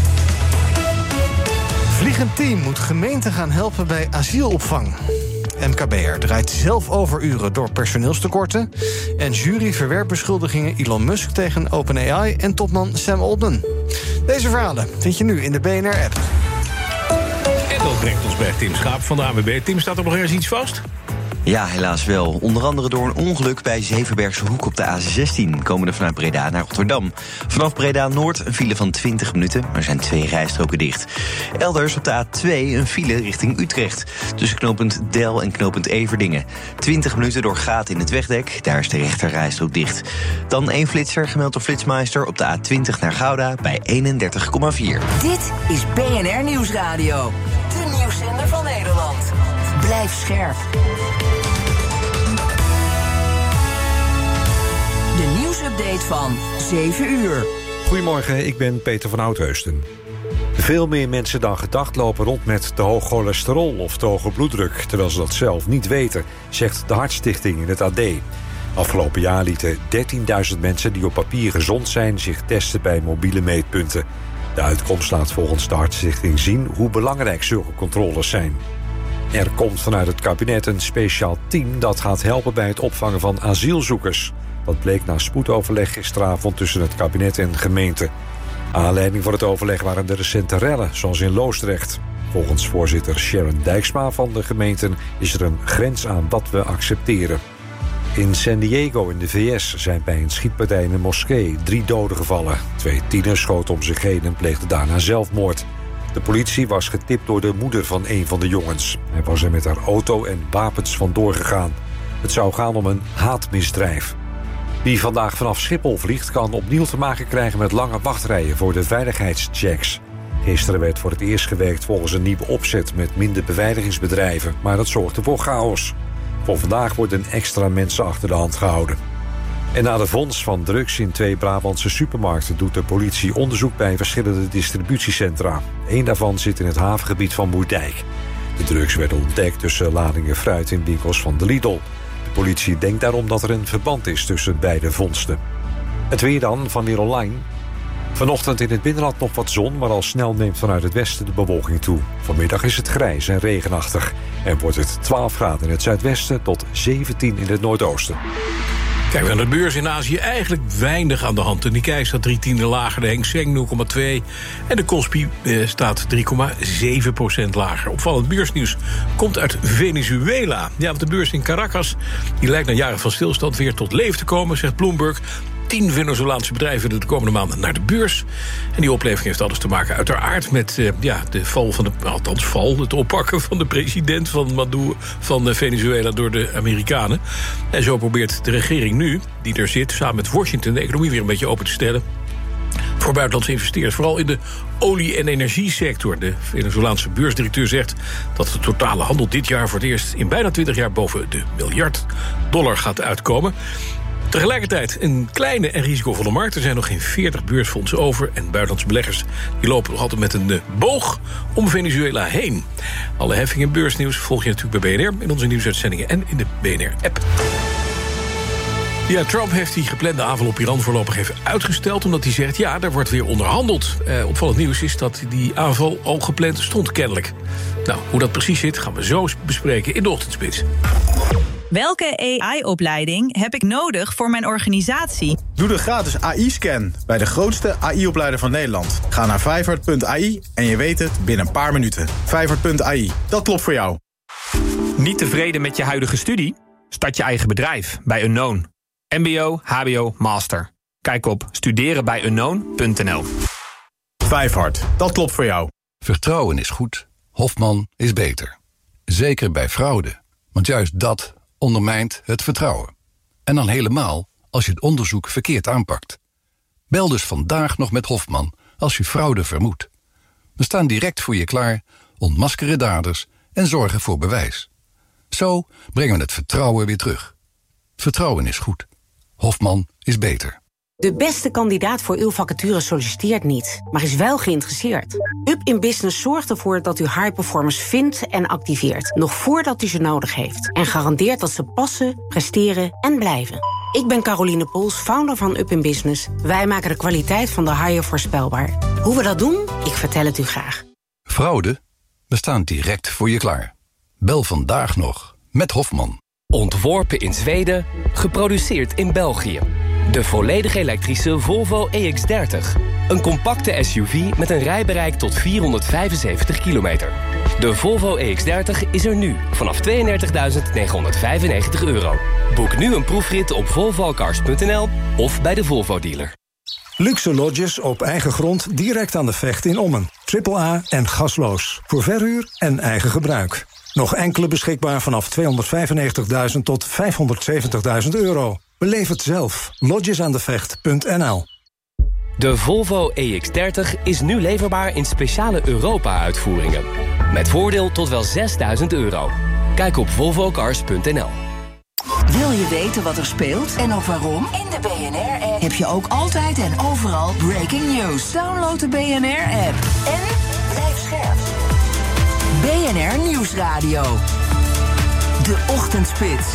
Vliegend Team moet gemeenten gaan helpen bij asielopvang. MKB'er draait zelf overuren door personeelstekorten. En jury verwerpt beschuldigingen Elon Musk tegen OpenAI en topman Sam Altman. Deze verhalen vind je nu in de BNR-app. En dat brengt ons bij Tim Schaap van de ANWB. Tim, staat er nog ergens iets vast? Ja, helaas wel. Onder andere door een ongeluk bij Zevenbergse Hoek op de A16... komende vanuit Breda naar Rotterdam. Vanaf Breda Noord een file van 20 minuten, maar er zijn 2 rijstroken dicht. Elders op de A2 een file richting Utrecht. Tussen knooppunt Del en knooppunt Everdingen. 20 minuten door gaten in het wegdek, daar is de rechter rijstrook dicht. Dan 1 flitser, gemeld door Flitsmeister op de A20 naar Gouda bij 31,4. Dit is BNR Nieuwsradio. De nieuwszender van Nederland. Blijf scherp. De nieuwsupdate van 7 uur. Goedemorgen, ik ben Peter van Oudheusden. Veel meer mensen dan gedacht lopen rond met te hoog cholesterol of te hoge bloeddruk, terwijl ze dat zelf niet weten, zegt de Hartstichting in het AD. Afgelopen jaar lieten 13.000 mensen die op papier gezond zijn zich testen bij mobiele meetpunten. De uitkomst laat volgens de Hartstichting zien hoe belangrijk zulke controles zijn. Er komt vanuit het kabinet een speciaal team dat gaat helpen bij het opvangen van asielzoekers. Dat bleek na spoedoverleg gisteravond tussen het kabinet en gemeente. Aanleiding voor het overleg waren de recente rellen, zoals in Loosdrecht. Volgens voorzitter Sharon Dijksma van de gemeenten is er een grens aan wat we accepteren. In San Diego in de VS zijn bij een schietpartij in een moskee 3 doden gevallen. 2 tieners schoten om zich heen en pleegden daarna zelfmoord. De politie was getipt door de moeder van een van de jongens. Hij was er met haar auto en wapens vandoor gegaan. Het zou gaan om een haatmisdrijf. Wie vandaag vanaf Schiphol vliegt, kan opnieuw te maken krijgen met lange wachtrijen voor de veiligheidschecks. Gisteren werd voor het eerst gewerkt volgens een nieuwe opzet met minder beveiligingsbedrijven, maar dat zorgde voor chaos. Voor vandaag worden extra mensen achter de hand gehouden. En na de vondst van drugs in 2 Brabantse supermarkten doet de politie onderzoek bij verschillende distributiecentra. Eén daarvan zit in het havengebied van Moerdijk. De drugs werden ontdekt tussen ladingen fruit in winkels van de Lidl. De politie denkt daarom dat er een verband is tussen beide vondsten. Het weer dan van Weer Online. Vanochtend in het binnenland nog wat zon, maar al snel neemt vanuit het westen de bewolking toe. Vanmiddag is het grijs en regenachtig. En wordt het 12 graden in het zuidwesten tot 17 in het noordoosten. Kijk, aan de beurs in Azië eigenlijk weinig aan de hand. De Nikkei staat 0,3 lager, de Hang Seng 0,2... en de Kospi staat 3,7% lager. Opvallend beursnieuws komt uit Venezuela. Ja, want de beurs in Caracas die lijkt na jaren van stilstand weer tot leven te komen, zegt Bloomberg. 10 Venezolaanse bedrijven de komende maanden naar de beurs. En die opleving heeft alles te maken uiteraard met de val van het oppakken van de president van Maduro van Venezuela door de Amerikanen. En zo probeert de regering nu, die er zit, samen met Washington de economie weer een beetje open te stellen voor buitenlandse investeerders, vooral in de olie- en energiesector. De Venezolaanse beursdirecteur zegt dat de totale handel dit jaar voor het eerst in bijna 20 jaar boven de $1 miljard gaat uitkomen. Tegelijkertijd een kleine en risicovolle markt. Er zijn nog geen 40 beursfondsen over. En buitenlandse beleggers die lopen nog altijd met een boog om Venezuela heen. Alle heffingen en beursnieuws volg je natuurlijk bij BNR... in onze nieuwsuitzendingen en in de BNR-app. Ja, Trump heeft die geplande aanval op Iran voorlopig even uitgesteld, omdat hij zegt, ja, daar wordt weer onderhandeld. Opvallend nieuws is dat die aanval al gepland stond, kennelijk. Nou, hoe dat precies zit, gaan we zo bespreken in de Ochtendspits. Welke AI-opleiding heb ik nodig voor mijn organisatie? Doe de gratis AI-scan bij de grootste AI-opleider van Nederland. Ga naar Vijfhart.ai en je weet het binnen een paar minuten. Vijfhart.ai, dat klopt voor jou. Niet tevreden met je huidige studie? Start je eigen bedrijf bij Unknown. MBO, HBO, Master. Kijk op studerenbijunknown.nl. Vijfhart, dat klopt voor jou. Vertrouwen is goed, Hofman is beter. Zeker bij fraude, want juist dat ondermijnt het vertrouwen. En dan helemaal als je het onderzoek verkeerd aanpakt. Bel dus vandaag nog met Hofman als je fraude vermoedt. We staan direct voor je klaar, ontmaskeren daders en zorgen voor bewijs. Zo brengen we het vertrouwen weer terug. Vertrouwen is goed. Hofman is beter. De beste kandidaat voor uw vacature solliciteert niet, maar is wel geïnteresseerd. Up in Business zorgt ervoor dat u high performers vindt en activeert, nog voordat u ze nodig heeft. En garandeert dat ze passen, presteren en blijven. Ik ben Caroline Pols, founder van Up in Business. Wij maken de kwaliteit van de hire voorspelbaar. Hoe we dat doen? Ik vertel het u graag. Fraude? We staan direct voor je klaar. Bel vandaag nog met Hofman. Ontworpen in Zweden, geproduceerd in België. De volledig elektrische Volvo EX30. Een compacte SUV met een rijbereik tot 475 kilometer. De Volvo EX30 is er nu vanaf €32.995. Boek nu een proefrit op volvocars.nl of bij de Volvo dealer. Luxe lodges op eigen grond direct aan de Vecht in Ommen. AAA en gasloos. Voor verhuur en eigen gebruik. Nog enkele beschikbaar vanaf €295.000 tot €570.000. Beleef het zelf. Lodgesaandevecht.nl. De Volvo EX30 is nu leverbaar in speciale Europa-uitvoeringen. Met voordeel tot wel €6.000. Kijk op volvocars.nl. Wil je weten wat er speelt en ook waarom? In de BNR-app heb je ook altijd en overal breaking news. Download de BNR-app en blijf scherp. BNR Nieuwsradio. De Ochtendspits.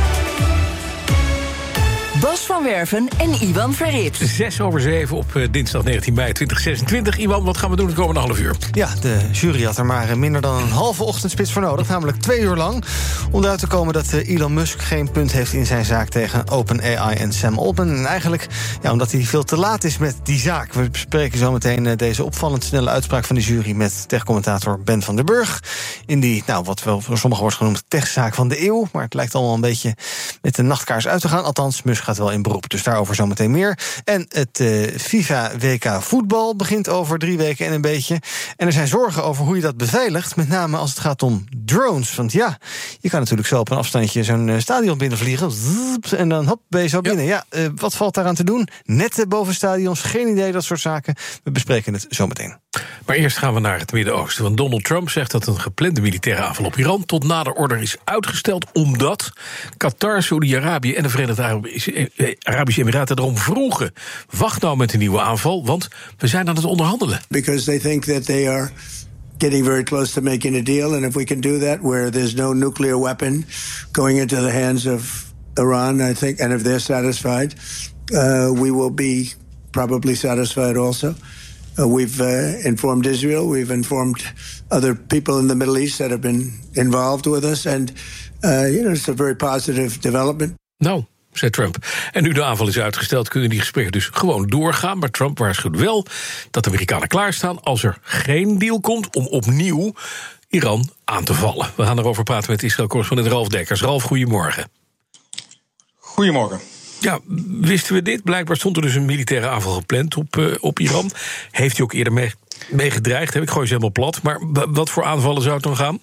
Bas van Werven en Iwan Verrips. 6:07 op dinsdag 19 mei 2026. Iwan, wat gaan we doen het komende half uur? Ja, de jury had er maar minder dan een halve ochtendspits voor nodig. Namelijk 2 uur lang. Om eruit te komen dat Elon Musk geen punt heeft in zijn zaak tegen OpenAI en Sam Altman. En eigenlijk omdat hij veel te laat is met die zaak. We bespreken zo meteen deze opvallend snelle uitspraak van de jury met techcommentator Ben van der Burg. In die, wat wel voor sommigen wordt genoemd, techzaak van de eeuw. Maar het lijkt allemaal een beetje met de nachtkaars uit te gaan. Althans, Musk gaat wel in beroep, dus daarover zometeen meer. En het FIFA WK voetbal begint over 3 weken en een beetje. En er zijn zorgen over hoe je dat beveiligt, met name als het gaat om drones. Want ja, je kan natuurlijk zo op een afstandje zo'n stadion binnenvliegen. En dan hop, ben je zo binnen. Ja, wat valt daaraan te doen? Netten boven stadions, geen idee, dat soort zaken. We bespreken het zometeen. Maar eerst gaan we naar het Midden-Oosten. Want Donald Trump zegt dat een geplande militaire aanval op Iran tot nader order is uitgesteld, omdat Qatar, Saudi-Arabië en de Verenigde Arabische Emiraten erom vroegen. Wacht nou met een nieuwe aanval, want we zijn aan het onderhandelen. Because they think that they are getting very close to making a deal, and if we can do that where there's no nuclear weapon going into the hands of Iran, I think, and if they're satisfied, we will be probably satisfied also. We've informed Israel, we've informed other people in the Middle East that have been involved with us, and it's a very positive development. Nou, zei Trump. En nu de aanval is uitgesteld, kunnen die gesprekken dus gewoon doorgaan. Maar Trump waarschuwt wel dat de Amerikanen klaarstaan als er geen deal komt om opnieuw Iran aan te vallen. We gaan erover praten met Israël-correspondent Ralf Dekkers. Ralf, goedemorgen. Goedemorgen. Ja, wisten we dit? Blijkbaar stond er dus een militaire aanval gepland op Iran. Heeft hij ook eerder mee gedreigd? Ik gooi ze helemaal plat. Maar wat voor aanvallen zou het dan gaan?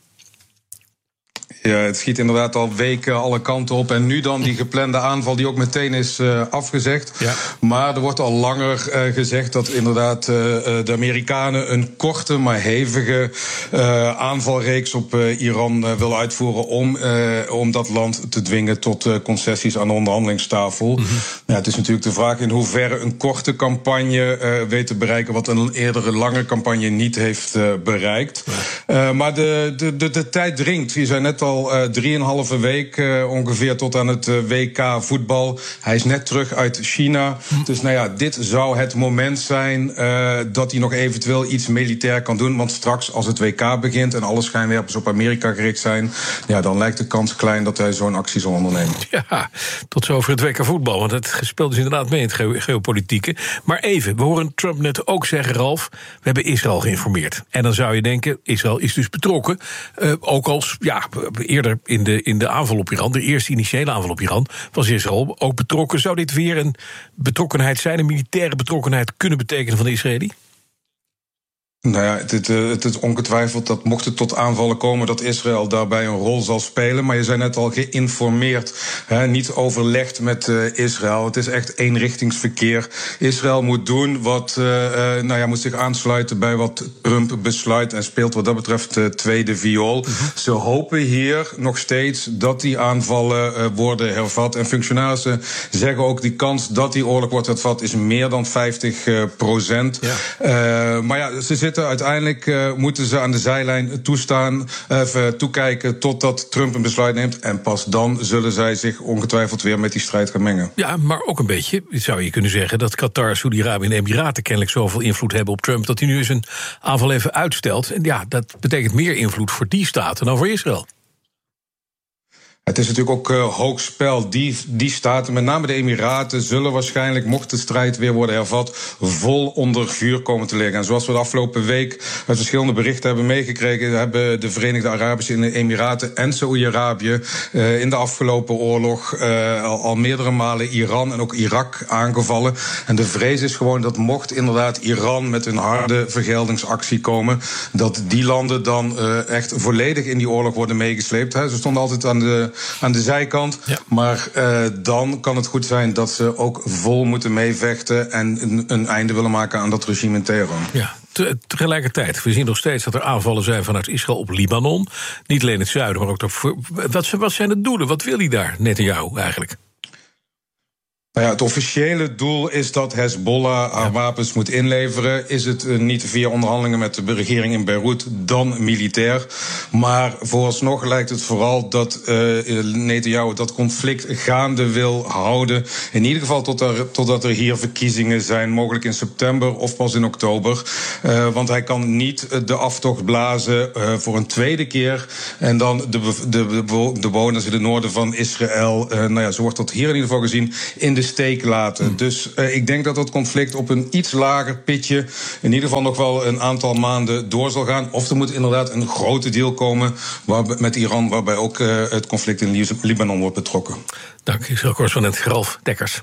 Ja, het schiet inderdaad al weken alle kanten op. En nu dan die geplande aanval die ook meteen is afgezegd. Ja. Maar er wordt al langer gezegd dat inderdaad de Amerikanen een korte maar hevige aanvalreeks op Iran willen uitvoeren om dat land te dwingen tot concessies aan de onderhandelingstafel. Mm-hmm. Ja, het is natuurlijk de vraag in hoeverre een korte campagne weet te bereiken wat een eerdere lange campagne niet heeft bereikt. Ja. Maar de tijd dringt. Je zei net al 3,5 week ongeveer tot aan het WK voetbal. Hij is net terug uit China. Dus dit zou het moment zijn dat hij nog eventueel iets militair kan doen. Want straks als het WK begint en alle schijnwerpers op Amerika gericht zijn, dan lijkt de kans klein dat hij zo'n actie zal ondernemen. Ja, tot zover het WK voetbal. Want het speelt dus inderdaad mee in het geopolitieke. Maar even, we horen Trump net ook zeggen, Ralf, we hebben Israël geïnformeerd. En dan zou je denken, Israël is dus betrokken. Ook als, eerder in de aanval op Iran, de eerste initiële aanval op Iran, was Israël ook betrokken. Zou dit weer een betrokkenheid zijn, een militaire betrokkenheid kunnen betekenen van de Israëli? Nou ja, het is ongetwijfeld dat mocht het tot aanvallen komen, dat Israël daarbij een rol zal spelen. Maar je zei net al geïnformeerd, niet overlegd met Israël. Het is echt eenrichtingsverkeer. Israël moet doen wat, moet zich aansluiten bij wat Trump besluit en speelt wat dat betreft tweede viool. Mm-hmm. Ze hopen hier nog steeds dat die aanvallen worden hervat. En functionarissen zeggen ook die kans dat die oorlog wordt hervat is meer dan 50%. Ja. Maar ze zitten uiteindelijk moeten ze aan de zijlijn toekijken totdat Trump een besluit neemt. En pas dan zullen zij zich ongetwijfeld weer met die strijd gaan mengen. Ja, maar ook een beetje zou je kunnen zeggen dat Qatar, Saudi-Arabië en de Emiraten kennelijk zoveel invloed hebben op Trump dat hij nu eens een aanval even uitstelt. En ja, dat betekent meer invloed voor die staten dan voor Israël. Het is natuurlijk ook hoog spel. Die staten, met name de Emiraten, zullen waarschijnlijk, mocht de strijd weer worden hervat, vol onder vuur komen te liggen. En zoals we de afgelopen week uit verschillende berichten hebben meegekregen, hebben de Verenigde Arabische Emiraten en Saoedi-Arabië in de afgelopen oorlog al meerdere malen Iran en ook Irak aangevallen. En de vrees is gewoon dat mocht inderdaad Iran met een harde vergeldingsactie komen, dat die landen dan echt volledig in die oorlog worden meegesleept. Ze stonden altijd aan de zijkant. Ja. Maar dan kan het goed zijn dat ze ook vol moeten meevechten en een einde willen maken aan dat regime in Teheran. Ja. Tegelijkertijd, we zien nog steeds dat er aanvallen zijn vanuit Israël op Libanon. Niet alleen het zuiden, maar ook wat zijn de doelen? Wat wil hij daar, Netanyahu, eigenlijk? Nou ja, het officiële doel is dat Hezbollah haar wapens moet inleveren. Is het niet via onderhandelingen met de regering in Beirut, dan militair. Maar vooralsnog lijkt het vooral dat Netanyahu dat conflict gaande wil houden. In ieder geval totdat er hier verkiezingen zijn, mogelijk in september of pas in oktober. Want hij kan niet de aftocht blazen voor een tweede keer. En dan de bewoners in het noorden van Israël, zo wordt dat hier in ieder geval gezien, in de steek laten. Dus ik denk dat dat conflict op een iets lager pitje in ieder geval nog wel een aantal maanden door zal gaan. Of er moet inderdaad een grote deal komen met Iran, waarbij ook het conflict in Libanon wordt betrokken. Dank, Israël-correspondent Ralf Dekkers.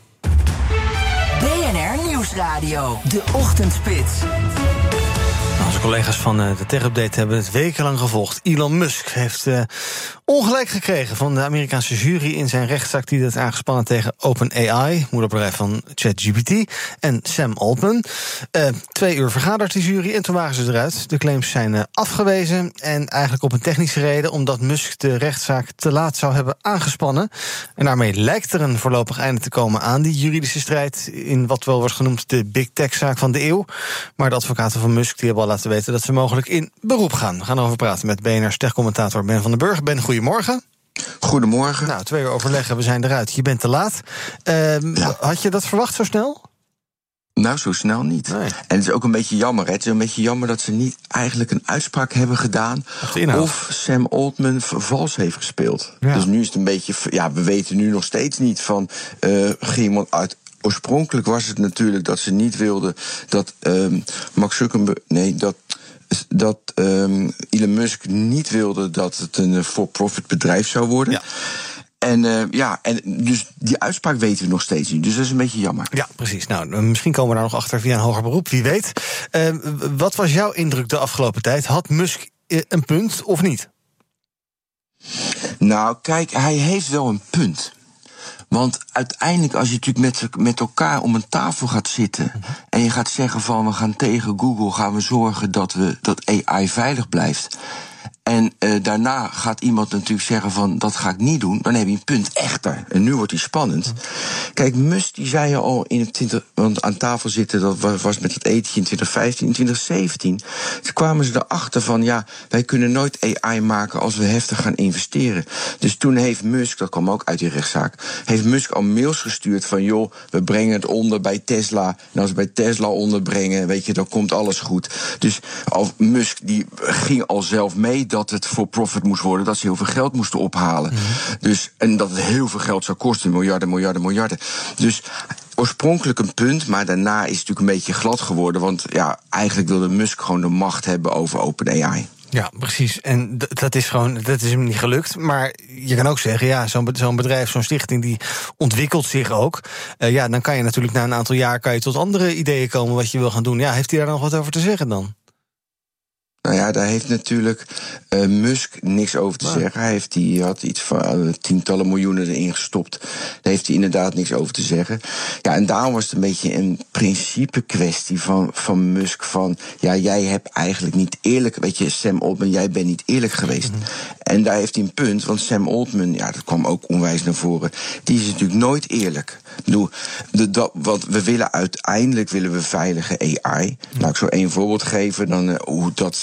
BNR Nieuwsradio, de Ochtendspits. Onze collega's van de Tech Update hebben het wekenlang gevolgd. Elon Musk heeft ongelijk gekregen van de Amerikaanse jury in zijn rechtszaak die dat aangespannen tegen OpenAI, moederbedrijf van ChatGPT, en Sam Altman. 2 uur vergaderd die jury en toen waren ze eruit. De claims zijn afgewezen en eigenlijk op een technische reden, omdat Musk de rechtszaak te laat zou hebben aangespannen. En daarmee lijkt er een voorlopig einde te komen aan die juridische strijd in wat wel wordt genoemd de big tech-zaak van de eeuw. Maar de advocaten van Musk die hebben al laten weten dat ze mogelijk in beroep gaan. We gaan erover praten met BNR's tech-commentator Ben van den Burg. Ben, goedemorgen. Goedemorgen. Nou, 2 uur overleggen, we zijn eruit. Je bent te laat. Had je dat verwacht zo snel? Nou, zo snel niet. Nee. En het is ook een beetje jammer. Het is een beetje jammer dat ze niet eigenlijk een uitspraak hebben gedaan of Sam Altman vals heeft gespeeld. Ja. Dus nu is het een beetje, we weten nu nog steeds niet van ging iemand uit. Oorspronkelijk was het natuurlijk dat ze niet wilden dat Mark Zuckerberg, dat Elon Musk niet wilde dat het een for-profit bedrijf zou worden. Ja. En dus die uitspraak weten we nog steeds niet. Dus dat is een beetje jammer. Ja, precies. Nou, misschien komen we daar nog achter via een hoger beroep, wie weet. Wat was jouw indruk de afgelopen tijd? Had Musk een punt of niet? Nou, kijk, hij heeft wel een punt. Want uiteindelijk, als je natuurlijk met elkaar om een tafel gaat zitten en je gaat zeggen van we gaan tegen Google gaan we zorgen dat AI veilig blijft. En daarna gaat iemand natuurlijk zeggen van dat ga ik niet doen. Dan heb je een punt echter. En nu wordt hij spannend. Kijk, Musk die zei al in het want aan tafel zitten, dat was met het etentje in 2015, in 2017. Toen kwamen ze erachter van wij kunnen nooit AI maken als we heftig gaan investeren. Dus toen heeft Musk, dat kwam ook uit die rechtszaak, heeft Musk al mails gestuurd van joh, we brengen het onder bij Tesla. En als we bij Tesla onderbrengen, weet je, dan komt alles goed. Dus Musk die ging al zelf mee dat het voor profit moest worden, dat ze heel veel geld moesten ophalen. Dus, en dat het heel veel geld zou kosten, miljarden. Dus oorspronkelijk een punt, maar daarna is het natuurlijk een beetje glad geworden, want eigenlijk wilde Musk gewoon de macht hebben over OpenAI. Ja, precies. En dat is hem niet gelukt. Maar je kan ook zeggen, zo'n bedrijf, zo'n stichting, die ontwikkelt zich ook. Dan kan je natuurlijk na een aantal jaar tot andere ideeën komen wat je wil gaan doen. Ja, heeft hij daar nog wat over te zeggen dan? Nou ja, daar heeft natuurlijk Musk niks over te zeggen. Hij had iets van tientallen miljoenen erin gestopt. Daar heeft hij inderdaad niks over te zeggen. Ja, en daarom was het een beetje een principe kwestie van Musk. Van, jij hebt eigenlijk niet eerlijk, weet je, Sam Altman, jij bent niet eerlijk geweest. En daar heeft hij een punt, want Sam Altman, dat kwam ook onwijs naar voren, die is natuurlijk nooit eerlijk. Ik bedoel, want we willen uiteindelijk veilige AI. Nou, ik zou 1 voorbeeld geven, dan hoe dat Sam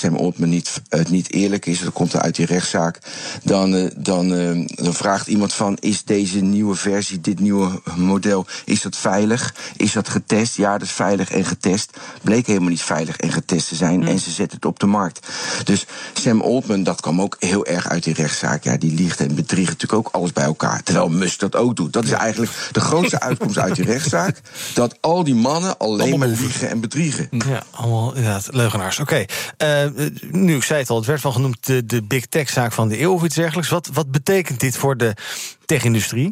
Sam Altman niet eerlijk is, dat komt er uit die rechtszaak, dan vraagt iemand van, is deze nieuwe versie, dit nieuwe model, is dat veilig? Is dat getest? Ja, dat is veilig en getest. Bleek helemaal niet veilig en getest te zijn en ze zetten het op de markt. Dus Sam Altman, dat kwam ook heel erg uit die rechtszaak. Ja, die liegt en bedriegt natuurlijk ook alles bij elkaar. Terwijl Musk dat ook doet. Dat is eigenlijk de grootste uitkomst uit die rechtszaak. Dat al die mannen alleen maar liegen en bedriegen. Ja, allemaal inderdaad leugenaars. Oké, nu, ik zei het al, het werd wel genoemd de big tech-zaak van de eeuw of iets dergelijks. Wat betekent dit voor de tech-industrie?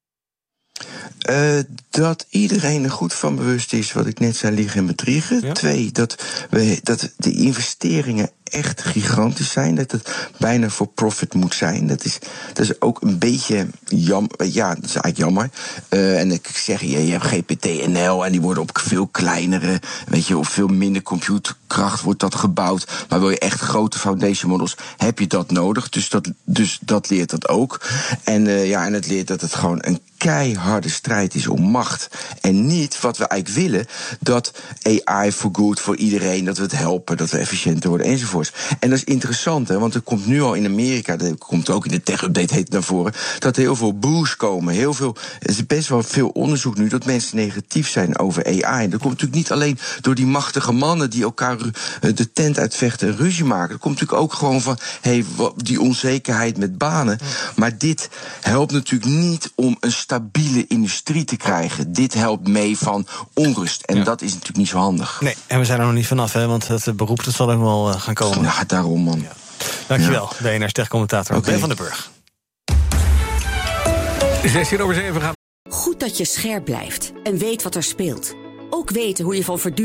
Dat iedereen er goed van bewust is, wat ik net zei, liegen en bedriegen. Ja. 2, dat de investeringen echt gigantisch zijn. Dat het bijna voor profit moet zijn. Dat is ook een beetje jammer. Ja, dat is eigenlijk jammer. En ik zeg je hebt GPT-NL en die worden op veel kleinere, op veel minder computerkracht wordt dat gebouwd. Maar wil je echt grote foundation models, heb je dat nodig. Dus dat leert dat ook. En het leert dat het gewoon een keiharde strijd is om macht. En niet wat we eigenlijk willen, dat AI for good voor iedereen, dat we het helpen, dat we efficiënter worden enzovoorts. En dat is interessant, hè, want er komt nu al in Amerika, dat komt ook in de tech-update heet naar voren, dat er heel veel boos komen. Er is best wel veel onderzoek nu dat mensen negatief zijn over AI. Dat komt natuurlijk niet alleen door die machtige mannen die elkaar de tent uitvechten en ruzie maken. Dat komt natuurlijk ook gewoon van die onzekerheid met banen. Maar dit helpt natuurlijk niet om een stabiele industrie te krijgen. Dit helpt mee van onrust. En dat is natuurlijk niet zo handig. Nee, en we zijn er nog niet vanaf, hè, want het beroep dat zal ook wel gaan komen. Ja, daarom, man. Ja. Dankjewel, BNR's tech-commentator Ben van den Burg. 16:07 gaan. Goed dat je scherp blijft en weet wat er speelt. Ook weten hoe je van